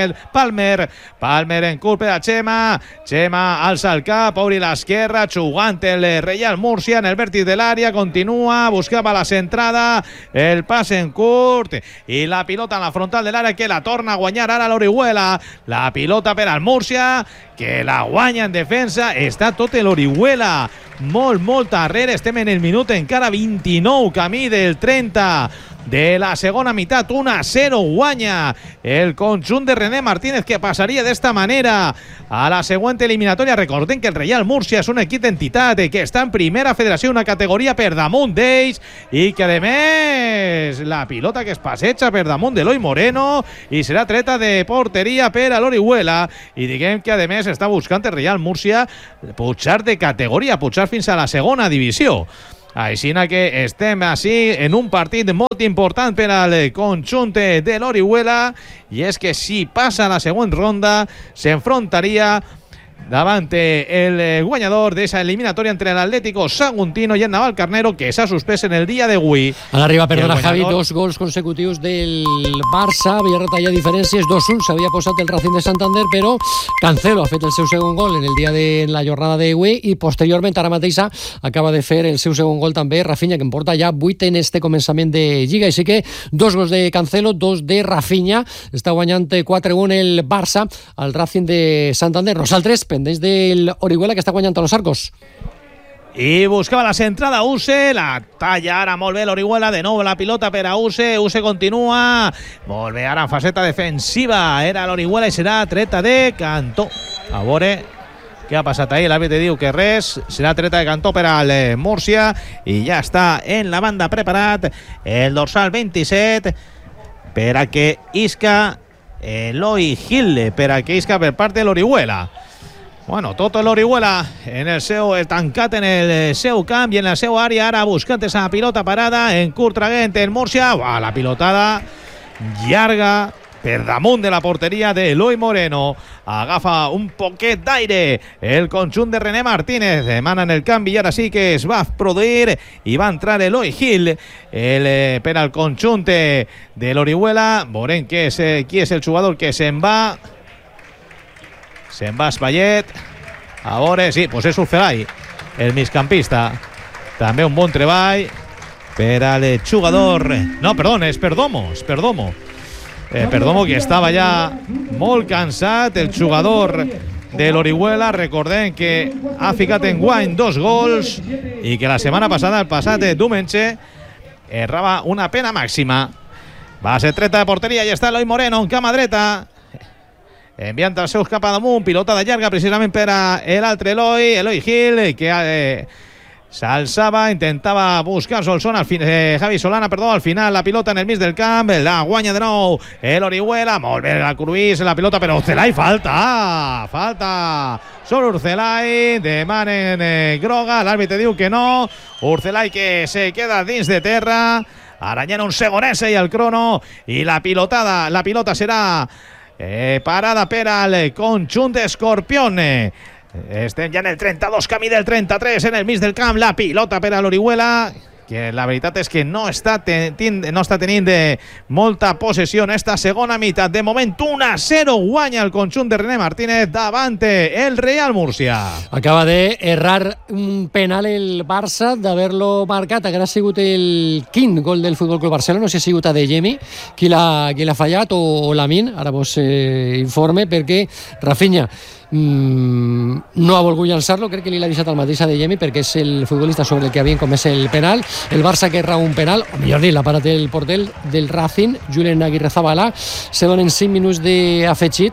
Palmer en curt per a Chema alça el cap, obri l'esquerra, jugant el Real Murcia en el vèrtex de l'àrea, continua, buscava la centrada, el pas en curt i la pilota en la frontal de l'àrea que la torna a guanyar ara l'Orihuela, la pilota per al Murcia que la guanya en defensa, està tot l'Orihuela molt darrere, estem en el minut encara 29, camí del 30 de la segona meitat, 1-0 guanya el conjunt de René Martínez, que passaria d'esta manera a la següent eliminatòria. Recordem que el Real Murcia és un equip d'entitat que està en primera federació, una categoria per damunt d'ells, i que a més la pilota que es passeja per damunt d'Eloi Moreno i serà treta de porteria per a l'Orihuela, i diguem que a més està buscant el Real Murcia pujar de categoria, pujar fins a la segona divisió. Així que estem així en un partit molt important per al conjunt de l'Orihuela, i és que si passa a la següent ronda s'enfrontaria davant el guanyador d'esa eliminatòria entre l'Atlético Saguntino i el Navalcarnero, que s'ha suspès en el dia d'avui. Han arribat, perdona, Javi, 2 gols consecutius del Barça, havia retallat diferències, 2-1, s'havia posat el Racing de Santander, però Cancelo ha fet el seu segon gol en el dia de la jornada d'avui, i posteriorment, ara mateixa, acaba de fer el seu segon gol també Rafinha, que en porta ja 8 en este començament de Lliga, així que 2 gols de Cancelo, 2 de Rafinha, està guanyant 4-1 el Barça al Racing de Santander. Nosaltres, pendents del Orihuela, que està guanyant a los Arcos. I buscava la centrada Use, la talla ara molt bé l'Orihuela, de nou la pilota per a Use continua, molt bé ara en faceta defensiva, era l'Orihuela i serà treta de Cantó. A veure què ha passat ahí, l'àrbitre diu que res, serà treta de Cantó per al Murcia, i ja està en la banda preparat el dorsal 27 per a que isca Eloi Gil, per a que isca per part de l'Orihuela. Bueno, tot l'Orihuela en el seu tancat en el seu camp i en la seva àrea, ara buscant esa pilota parada en curt traguent en Murcia. La pilotada llarga per damunt de la porteria d'Eloi Moreno, agafa un poquet d'aire el conjunt de René Martínez, demanen el canvi i ara sí que es va produir i va entrar Eloi Gil per al conjunt de l'Orihuela. Veurem qui és el jugador que se'n va. Se'n va Espaillet. A veure, sí, doncs és Urcelai, el migcampista. També un bon treball per al jugador. No, perdó, és Perdomo. Perdomo, que estava ja molt cansat, el jugador de l'Orihuela. Recordem que ha ficat en guany 2 gols i que la setmana passada, el passat diumenge, errava una pena màxima. Va ser treta de porteria i està Eloi Moreno en cama dreta, enviant els seus cap a damunt, pilota de llarga precisament per a l'altre Eloi Gil, que s'alçava, intentava buscar Javi Solana, al final la pilota en el mig del camp, la guanya de nou l'Orihuela, molt bé la Curvis, la pilota, però Urcelai falta sobre Urcelai, demanen groga, l'àrbitre diu que no, Urcelai que se queda dins de terra, aranyant un segonese i el crono, i la pilota serà parada per al conjunt d'Escorpione. Estem ja en el 32, camí del 33, en el mig del camp, la pilota per a l'Orihuela, que la veritat és que no està tenint molta possessió en esta segona meitat. De moment 1-0 guanya el conjunt de René Martínez davant el Real Murcia. Acaba de errar un penal el Barça, d'haver-lo marcat, haguera sigut el quint gol del Futbol Club Barcelona, no sé si ha sigut a Adeyemi qui l'ha fallat o Lamin, ara vos informe, perquè Rafinha no ha volgut llançar-lo, crec que li l'ha deixat al mateix Adeyemi perquè és el futbolista sobre el que havien comès el penal. El Barça que erra un penal, o millor dit, l'ha parat el porter del Racing, Julen Aguirrezabala. Se donen 5 minuts d'afegit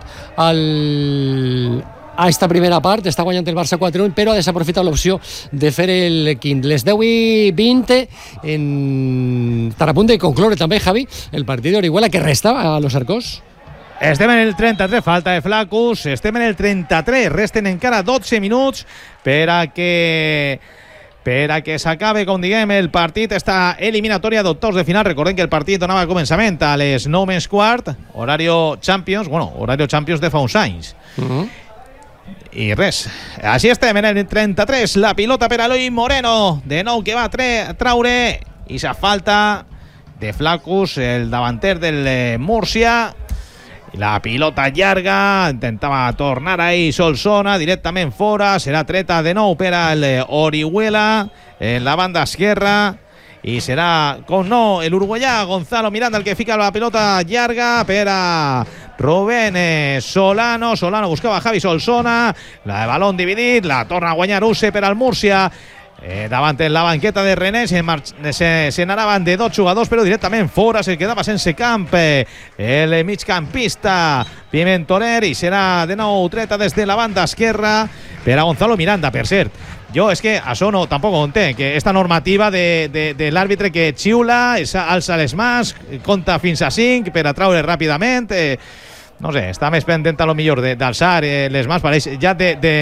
a esta primera part, està guanyant el Barça 4-1, però ha desaprofitat l'opció de fer el quint. Les 10:20 estarà a punt de concloure també, Javi, el partit d'Orihuela, que resta a los Arcos. Estem en el 33, falta de Flacus, estem en el 33, resten encara 12 minuts per a que s'acabe, com diguem, el partit, esta eliminatòria d'octaus de final. Recordem que el partit donava començament a les 9:15, horari Champions de fa uns anys. I res, així estem en el 33, la pilota per Eloi Moreno, de nou que va traure i sa falta de Flaccus, el davanter del Múrcia. La pilota llarga, intentava tornar ahí Solsona, directament fora, serà treta de nou per al Orihuela en la banda esquerra i serà, com no, l'uruguaià Gonzalo Miranda el que fica la pilota llarga per a Rubén Solano buscava Javi Solsona, la de balón dividit, la torna a guanyar Use per al Múrcia. Davant en la banqueta de René se n'anaven de 2 jugadors, però directament fora, se quedava sense camp el migcampista Pimentoner i serà de nou treta des de la banda esquerra per a Gonzalo Miranda. Per cert, jo és que això no, tampoc ho entenc, que esta normativa de l'àrbitre que xiula, alça les mans, compta fins a 5 per a traure ràpidament, no sé, està més pendent a lo millor d'alçar les mans, pareix ja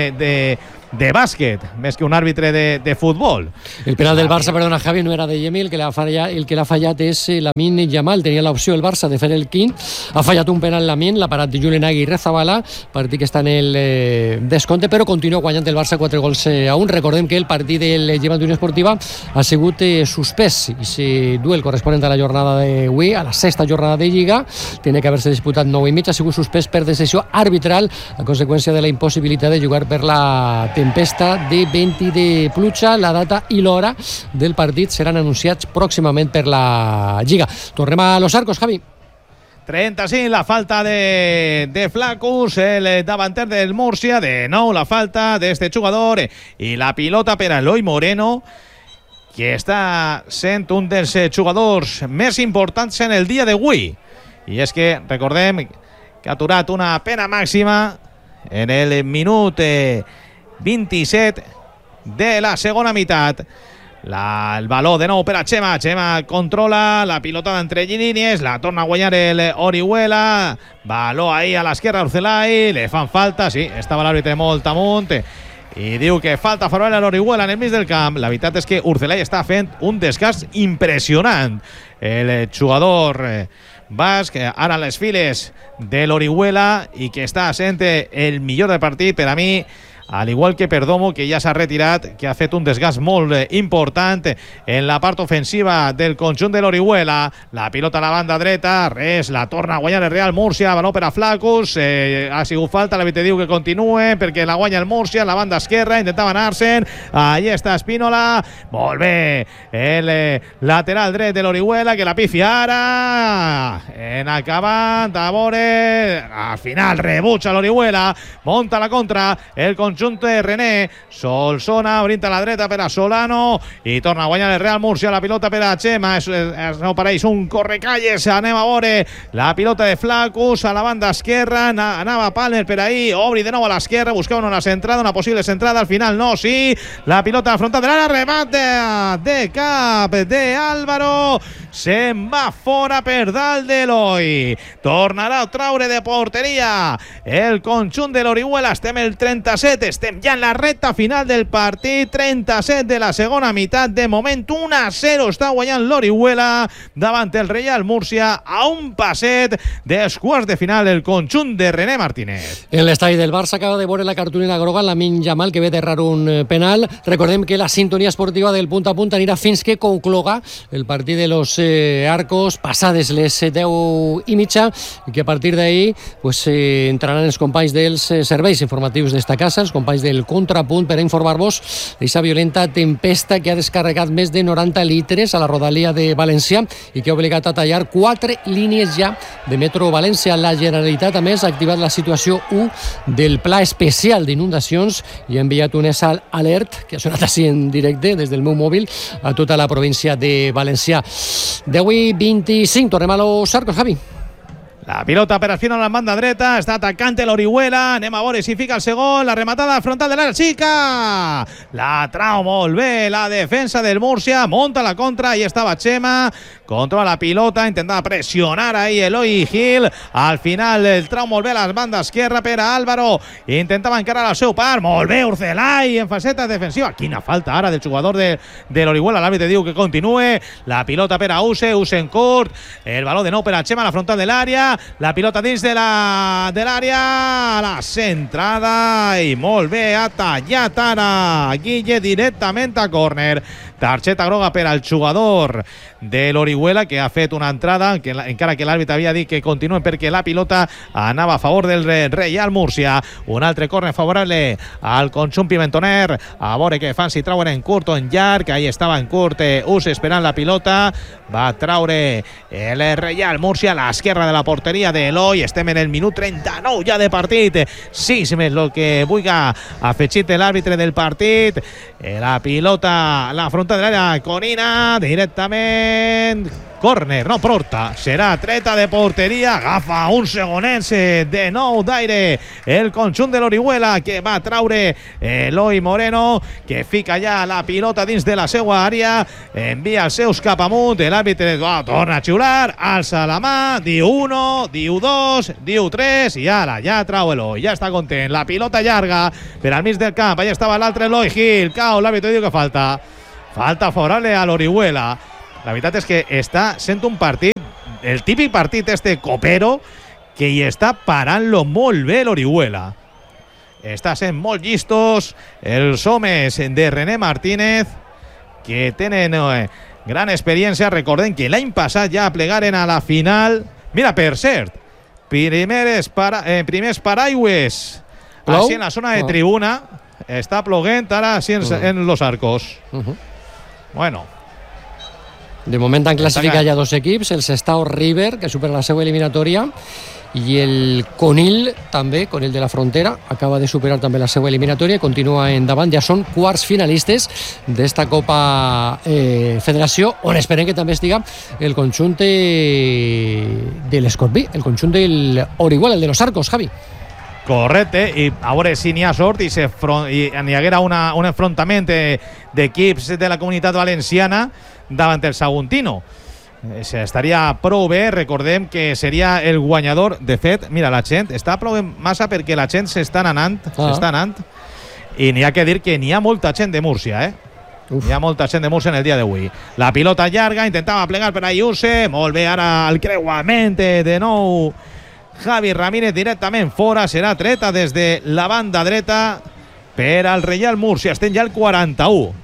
de bàsquet, més que un àrbitre de futbol. El penal del Barça, perdona Javi, no era de Yemi, el que l'ha fallat és Lamine Yamal, tenia l'opció el Barça de fer el quint, ha fallat un penal Lamine, l'ha parat Julen Aguirre Zabala, partit que està en el descompte, però continua guanyant el Barça 4-1. Recordem que el partit del Llevant Unió Esportiva ha sigut suspès, i si duel corresponent a la jornada d'avui, a la 6ª jornada de Lliga, tiene que haver-se disputat 9,5, ha sigut suspès per decisió arbitral a conseqüència de la impossibilitat de jugar per la tempesta de vent i de pluja. La data i l'hora del partit seran anunciats pròximament per la Lliga. Tornem a Los Arcos, Javi. 35, la falta de Flaccus, el davanter del Múrcia, de nou la falta d'este jugador i la pilota per a Eloi Moreno, que està sent un dels jugadors més importants en el dia d'avui. I és que recordem que ha aturat una pena màxima en el minut 27 de la segona meitat. El baló de nou per a Chema. Chema controla la pilota d'entre línies, la torna a guanyar el Orihuela, baló ahí a l'esquerra Urcelai, le fan falta, sí, estava l'àrbitre molt amunt i diu que falta favoable a l'Orihuela en el mig del camp. La veritat és que Urcelai està fent un desgast impressionant. El jugador basc, ara les files de l'Orihuela, i que està sent el millor del partit per a mi, al igual que Perdomo, que ja s'ha retirat, que ha fet un desgast molt important en la part ofensiva del conjunt de l'Orihuela. La pilota a la banda dreta, res, la torna a guanyar el Real Múrcia, baló per a Flaccus, ha sigut falta, l'àrbitre diu que continue perquè la guanya el Múrcia, la banda esquerra, intentava anar-se'n, ahí està Espínola, molt bé, el lateral dret de l'Orihuela, que la pifia ara, en acabant, a veure, al final rebutja l'Orihuela, monta la contra, el conjunt de René, Solsona brinda a la dreta per a Solano i torna a guanyar el Real Múrcia, la pilota per a Chema, no pareix un correcalles, anem a veure la pilota de Flaccus a la banda esquerra, anava Palmer per ahí, obri de nou a l'esquerra, buscaven una centrada, una possible centrada, al final no, sí, la pilota frontal de l'àrea, remate de cap de Álvaro, se'n va fora per dalt d'Eloi, tornarà a traure de porteria el conjunt de l'Orihuela. Estem el 37, estem ja en la recta final del partit, 37 de la segona meitat, de moment 1-0 està guanyant l'Orihuela davant el Real Múrcia, a un passet dels quarts de final el conjunt de René Martínez. En l'estadi del Barça acaba de veure la cartolina groga Lamine Yamal, que ve d'errar un penal. Recordem que la sintonia esportiva del punt a punt anirà fins que concloga el partit de los Arcos passades les 10:30, i que a partir d'ahí entraran els companys dels serveis informatius d'esta casa, els companys del Contrapunt, per a informar-vos d'aquesta violenta tempesta que ha descarregat més de 90 litres a la rodalia de València i que ha obligat a tallar 4 línies ja de Metro València. La Generalitat, a més, ha activat la situació 1 del Pla Especial d'Inundacions i ha enviat un SAL Alert, que ha sonat així en directe des del meu mòbil, a tota la província de València. D'avui 25, tornem a Los Arcos, Javi. La pilota per al final a la banda dreta, està atacant l'Orihuela, anem a veure si fica el segon, la rematada frontal de l'àrea xica, la trau molt bé la defensa del Múrcia, monta la contra, i estava Chema controla la pilota, intentava pressionar ahí Eloi Gil, al final el trau molt bé a la banda esquerra per a Álvaro, intentava encarar al seu par, molt bé Urcelay en faceta defensiva, quina falta ara del jugador de l'Orihuela, l'àrbitre diu que continue, la pilota per a Use en curt, el baló de nou per a Chema a la frontal de l'àrea, la pilota dins de l'àrea, la centrada i molt bé ha tallat ara Guille directament a córner, targeta groga per al jugador de l'Orihuela que ha fet una entrada encara que l'àrbitre havia dit que continuen perquè la pilota anava a favor del Reial Múrcia. Un altre córner favorable al conjunt pimentoner, a veure què fan, si trauen en curt o en llarg. Ahí estava en curt Us esperant la pilota, va traure el Reial Múrcia a l'esquerra de la porteria de Eloi. Estem en el minut 39 ja de partit, 6 més el que vulgui afegit l'àrbitre del partit. La pilota a la frontal de l'àrea, Conina directament, córner, no porta, serà treta de porteria, agafa un segonets de nou d'aire el conjunt de l'Orihuela que va traure Eloi Moreno, que fica ja la pilota dins de la seva àrea, envia els seus cap amunt, l'àrbitre torna a xiular, alça la mà, diu 1, diu 2, diu 3 i ara ja trau Eloi, ja està content, la pilota llarga per al mig del camp, allà estava l'altre Eloi Gil, cau, l'àrbitre diu que falta favorable a l'Orihuela. La veritat és que està sent un partit, el típic partit este copero, que hi està parant-lo molt bé l'Orihuela. Està sent molt llistos els homes de René Martínez, que tenen gran experiència. Recordem que l'any passat ja plegaren a la final. Mira, per cert, primers paraigües així en la zona de tribuna. Està ploguent ara així en Los Arcos. Bueno, de moment han classificat ja dos equips, el Sestao River, que supera la seva eliminatòria, i el Conil també, Conil de la Frontera, acaba de superar també la seva eliminatòria i continua endavant. Ja són quarts finalistes d'esta Copa Federació, on esperem que també estiga el conjunt de l'Escorpí, el conjunt de l'Orihuela, el de Los Arcos, Javi. Correcte, i a veure si n'hi ha sort i n'hi haguera un enfrontament d'equips de la Comunitat Valenciana davant el Saguntino. Estaria prou bé, recordem que seria el guanyador. De fet, mira, la gent està plovent massa perquè la gent s'està anant, i n'hi ha que dir que n'hi ha molta gent de Múrcia, Hi ha molta gent de Múrcia en el dia d'avui. La pilota llarga, intentava plegar per Ayuse, molt bé ara el creuament de nou Javi Ramírez directament fora, serà treta des de la banda dreta per al Reial Múrcia. Estem ja al 41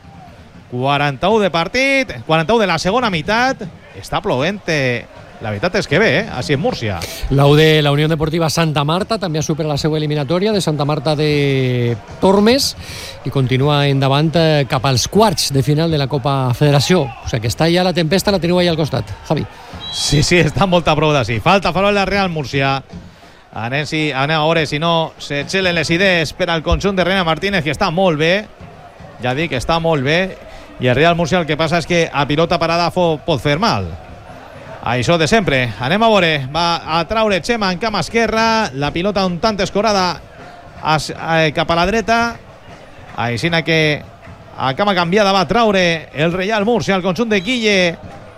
de partit, 41 de la segona meitat. Està plovent, la veritat és que bé, així en Múrcia. La Unió Deportiva Santa Marta també ha superat la seva eliminatòria de Santa Marta de Tormes i continua endavant cap als quarts de final de la Copa Federació. O sigui que està ja la tempesta, la teniu allà al costat, Javi. Sí, està molta prou d'ací. Falta favorable la Real Múrcia. Anem a veure si no s'excelen les idees per al conjunt de René Martínez, que està molt bé. Ja dic que està molt bé. I el Real Múrcia el que passa és que a pilota parada pot fer mal. Això de sempre. Anem a veure. Va a traure Chema en camp esquerra. La pilota un tant escorada cap a la dreta. Així que a cama canviada va traure el Real Múrcia, el conjunt de Guille.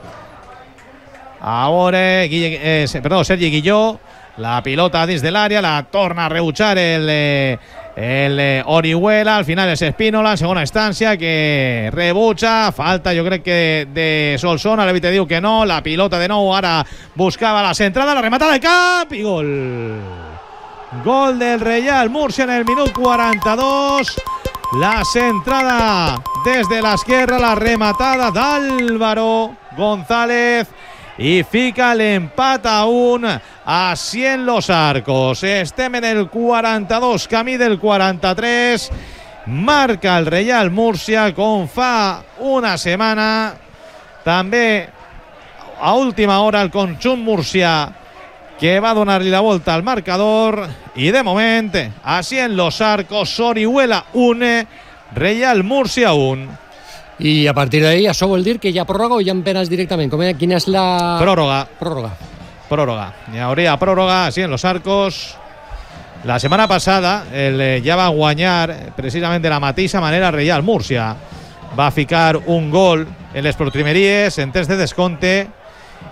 A veure, Sergi Guilló. La pilota dins de l'àrea, la torna a rebutjar el Orihuela. Al final és Espínola en segona instància, que rebutja. Falta, jo crec que de Solsona. L'àrbitre diu que no. La pilota de nou ara buscava la centrada, la rematada de cap i gol. Gol del Real Múrcia en el minut 42. La centrada des de l'esquerra, la rematada d'Álvaro González i fica l'empat a 1 així en Los Arcos. Estem en el 42, camí del 43. Marca el Real Múrcia com fa una setmana. També a última hora el conjunt murcià, que va donar-li la volta al marcador. I de moment, així en Los Arcos, Orihuela 1, Real Múrcia 1. I a partir d'ahí, això vol dir que hi ha pròrroga o hi ha penes directament? Quina és la... Pròrroga. Hi hauria pròrroga així en Los Arcos. La setmana passada ja va guanyar precisament de la mateixa manera Real Múrcia. Va ficar un gol en les postrimeries en temps de descompte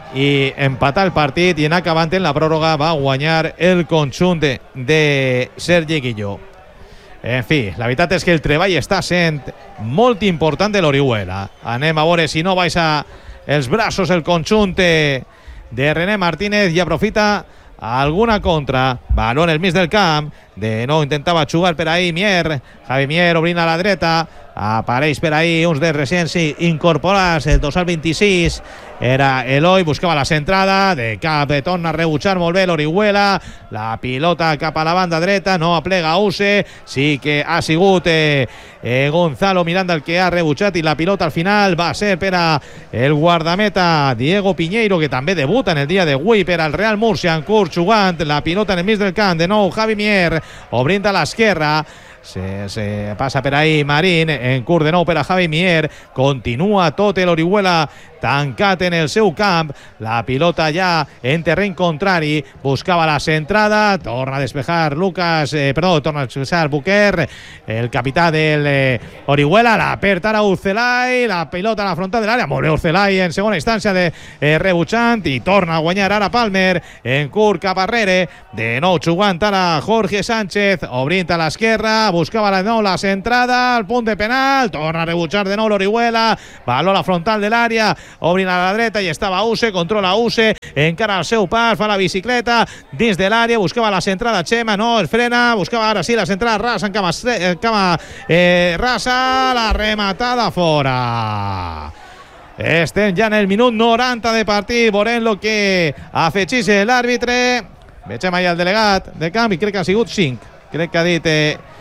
i empatar el partit, i en acabant en la pròrroga va guanyar el conjunt de Sergi Guilló. En fi, la veritat és que el treball està sent molt important de l'Orihuela. Anem a veure si no baixa els braços el conjunt de René Martínez i aprofita alguna contra. Balón al mig del camp. De nou intentava jugar per ahí Mier. Javi Mier obrint a la dreta. Apareix per ahí uns dels recents incorporats, el 226 era Eloi, buscava la centrada de cap, torna a rebutjar molt bé l'Orihuela, la pilota cap a la banda dreta, no aplega Use, sí que ha sigut Gonzalo Miranda el que ha rebutjat, i la pilota al final va ser per a el guardameta Diego Piñeiro, que també debuta en el dia d'avui per al Real Murcia, en curt jugant la pilota en el mig del camp. De nou Javi Mier obrint a l'esquerra, se passa per ahí Marín, en curt de nou per a Javi Mier, continua tot l'Orihuela tancat en el seu camp, la pilota ja en terreny contrari, buscava la centrada, torna a despejar torna a despejar Buquer, el capità del Orihuela, la perd ara Urcelay, la pilota a la frontal de l'àrea, molt bé Urcelay en segona instància de rebutjant, i torna a guanyar ara Palmer, en curt cap arrere, de nou jugant ara Jorge Sánchez, obrint a l'esquerra, buscava de nou la centrada, al punt de penal, torna a rebutjar de nou l'Orihuela, valor a la frontal de l'àrea, obrint a la dreta, i estava Use, controla Use, encara al seu pas, fa la bicicleta dins de l'àrea, buscava la centrada Chema, no, es frena, buscava ara sí la centrada Rasa, en cama Rasa, la rematada fora. Estem ja en el minut 90 de partit, veurem lo que afegeix l'àrbitre. Vegem allà el delegat de camp, i crec que han sigut 5, crec que ha dit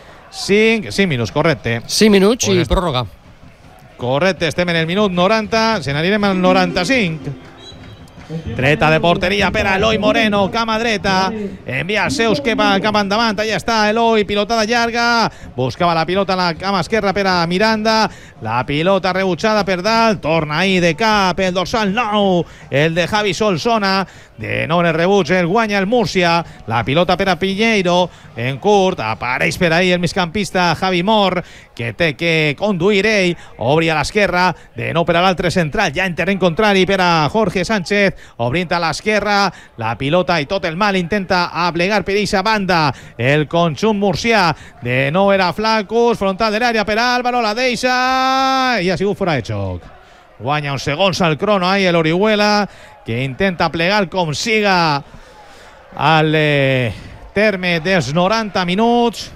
5 minuts, correcte. 5 minuts i pròrroga. Correcte, estem en el minut 90, se n'anirem al 95. Treta de porteria per a Eloi Moreno, cama dreta, envia els seus cap endavant, allà està Eloi, pilotada llarga, buscava la pilota a la cama esquerra per a Miranda, la pilota rebutjada per dalt, torna ahí de cap, el dorsal 9, el de Javi Solsona, de nou el rebuig, el guanya el Múrcia, la pilota per a Piñeiro, en curt, apareix per ahí el migcampista Javi Mor, que té que conduir ell, obri a l'esquerra, de nou per a l'altre central, ja en terreny contrari per a Jorge Sánchez, obrint a l'esquerra, la pilota i tot el mal intenta aplegar per eixa banda el conjunt murcià, de nou era Flacus, frontal de l'àrea per Álvaro, la deixa i ha sigut fora de joc. Guanya uns segons al crono ahí l'Orihuela, que intenta plegar com siga al terme dels 90 minuts,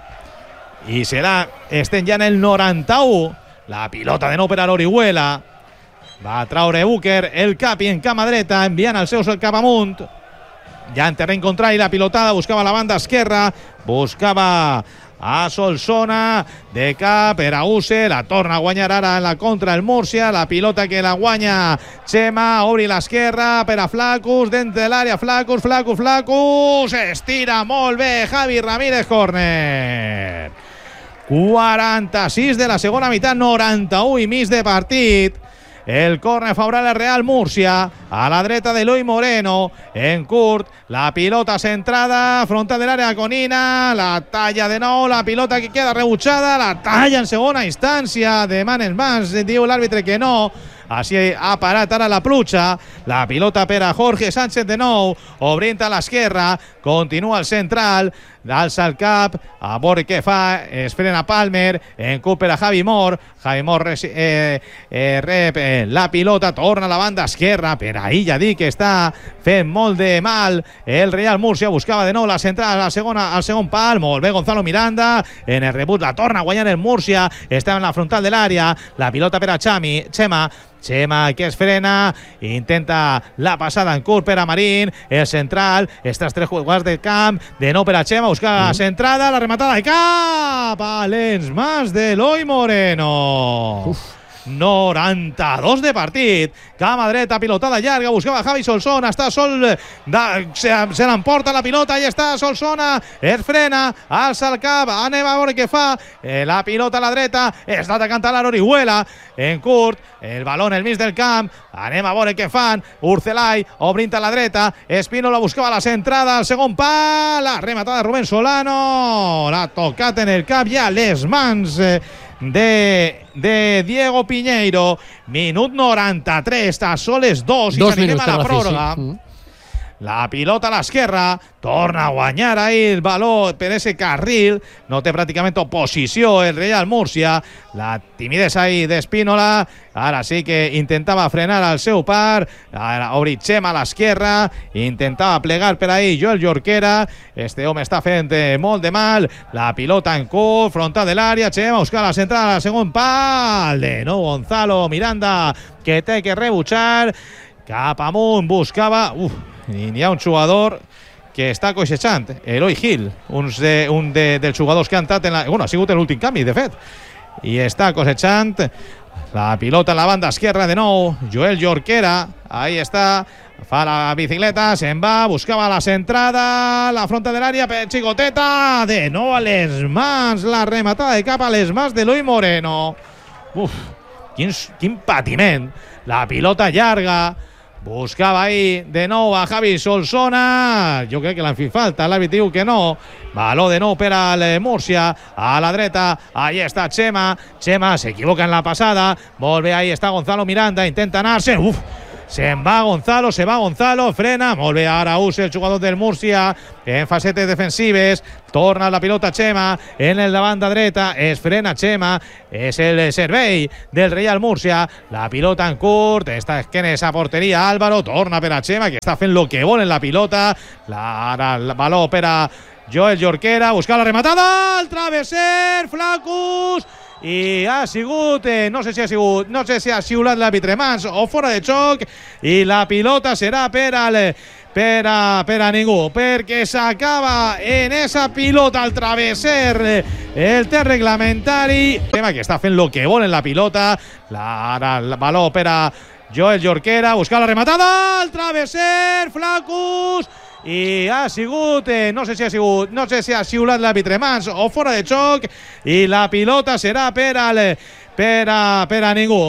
i estem ja en el 91, la pilota de nou per a l'Orihuela, va traure Buquer, el cap i en cama dreta, enviant els seus cap amunt, ja en terreny contrari la pilotada, buscava la banda esquerra, buscava a Solsona, de cap per a Use, la torna a guanyar ara en la contra el Múrcia, la pilota que la guanya Chema, obri l'esquerra per a Flacus, dins de l'àrea, Flacus, estira molt bé Javi Ramírez, córner. 46 de la segona meitat, 91 i mig de partit. El córner favorable al Real Murcia, a la dreta de Eloi Moreno, en curt, la pilota centrada, frontal de l'àrea Conina, la talla de nou, la pilota que queda rebutjada, la talla en segona instància, de man en mans, diu l'àrbitre que no. Així ha parat ara la pluja, la pilota per a Jorge Sánchez de nou, obrint a l'esquerra, continua el central, alça el cap, a veure què fa, es frena Palmer, en curt per a Javi Mor rep la pilota, torna a la banda esquerra, per ahí ja dic que està fent molt de mal el Real Murcia, buscava de nou la central al segon pal, molt bé Gonzalo Miranda, en el rebut la torna a guanyar el Murcia, està en la frontal de l'àrea, la pilota per a Chema que es frena, intenta la passada en curt per a Marín, el central, estas tres jugadors del camp, de nou per a Chema, busca la centrada, la rematada de cap a les mans de Eloi Moreno. 92 de partit, cama dreta, pilotada llarga, buscava Javi Solsona, està se l'emporta la pilota, i està Solsona, es frena, alça el cap, anem a veure què fa, la pilota a la dreta, està atacant a l'Orihuela, en curt, el balón al mig del camp, anem a veure què fan, Urcelay, obrint a la dreta, Espínola buscava la centrada, al segon pal, la rematada de Rubén Solano, l'ha tocat en el cap, ja les mans de Diego Piñeiro. Minut 93, a soles 2 i s'anirem a la pròrroga. La pilota a l'esquerra, torna a guanyar ahí el baló per ese carril, no té pràcticament oposició el Real Múrcia, la timidesa ahí d'Espínola, ara sí que intentava frenar al seu par, Obrichema a l'esquerra, intentava plegar per ahí Joel Jorquera, este home està fent molt de mal, la pilota en curt, frontal de l'àrea, Chema busca la centrada al segon pal, de nou Gonzalo Miranda, que té que rebutjar, cap amunt, buscava, i n'hi ha un jugador que està coixejant, Eloi Gil, un dels jugadors que han estat ha sigut l'últim canvi, de fet, i està coixejant la pilota en la banda esquerra de nou, Joel Jorquera, ahí està, fa la bicicleta, se'n va, buscava la centrada, la fronta de l'àrea per Xicoteta, de nou a les mans, la rematada de cap a les mans d'Eloi Moreno. Quin patiment, la pilota llarga, buscava ahí de nou a Javi Solsona, jo crec que l'han fet falta, l'àrbitre diu que no, baló de nou per al Múrcia, a la dreta, ahí està Chema s'equivoca en la passada, molt bé, ahí està Gonzalo Miranda, intenta anar-se, se'n va Gonzalo, frena, molt bé, ara usa el jugador del Múrcia en facetes defensives, torna la pilota Chema en el davant dreta, es frena Chema, és el servei del Real Múrcia, la pilota en curt, està esquenes a porteria Álvaro, torna per a Chema, que està fent lo que vol en la pilota, ara el baló per a Joel Jorquera, busca la rematada, el travesser, Flacus, i ha sigut, no sé si ha xiulat l'àrbitre mans o fora de xoc, i la pilota serà per a ningú, perquè s'acaba en esa pilota al travesser el temps reglamentari, tema que està fent lo que vol en la pilota, ara el baló per a Joel Jorquera, busca la rematada, el travesser, Flacus, i ha sigut, no sé si ha xiulat l'àrbitre mans o fora de xoc, i la pilota serà per a ningú.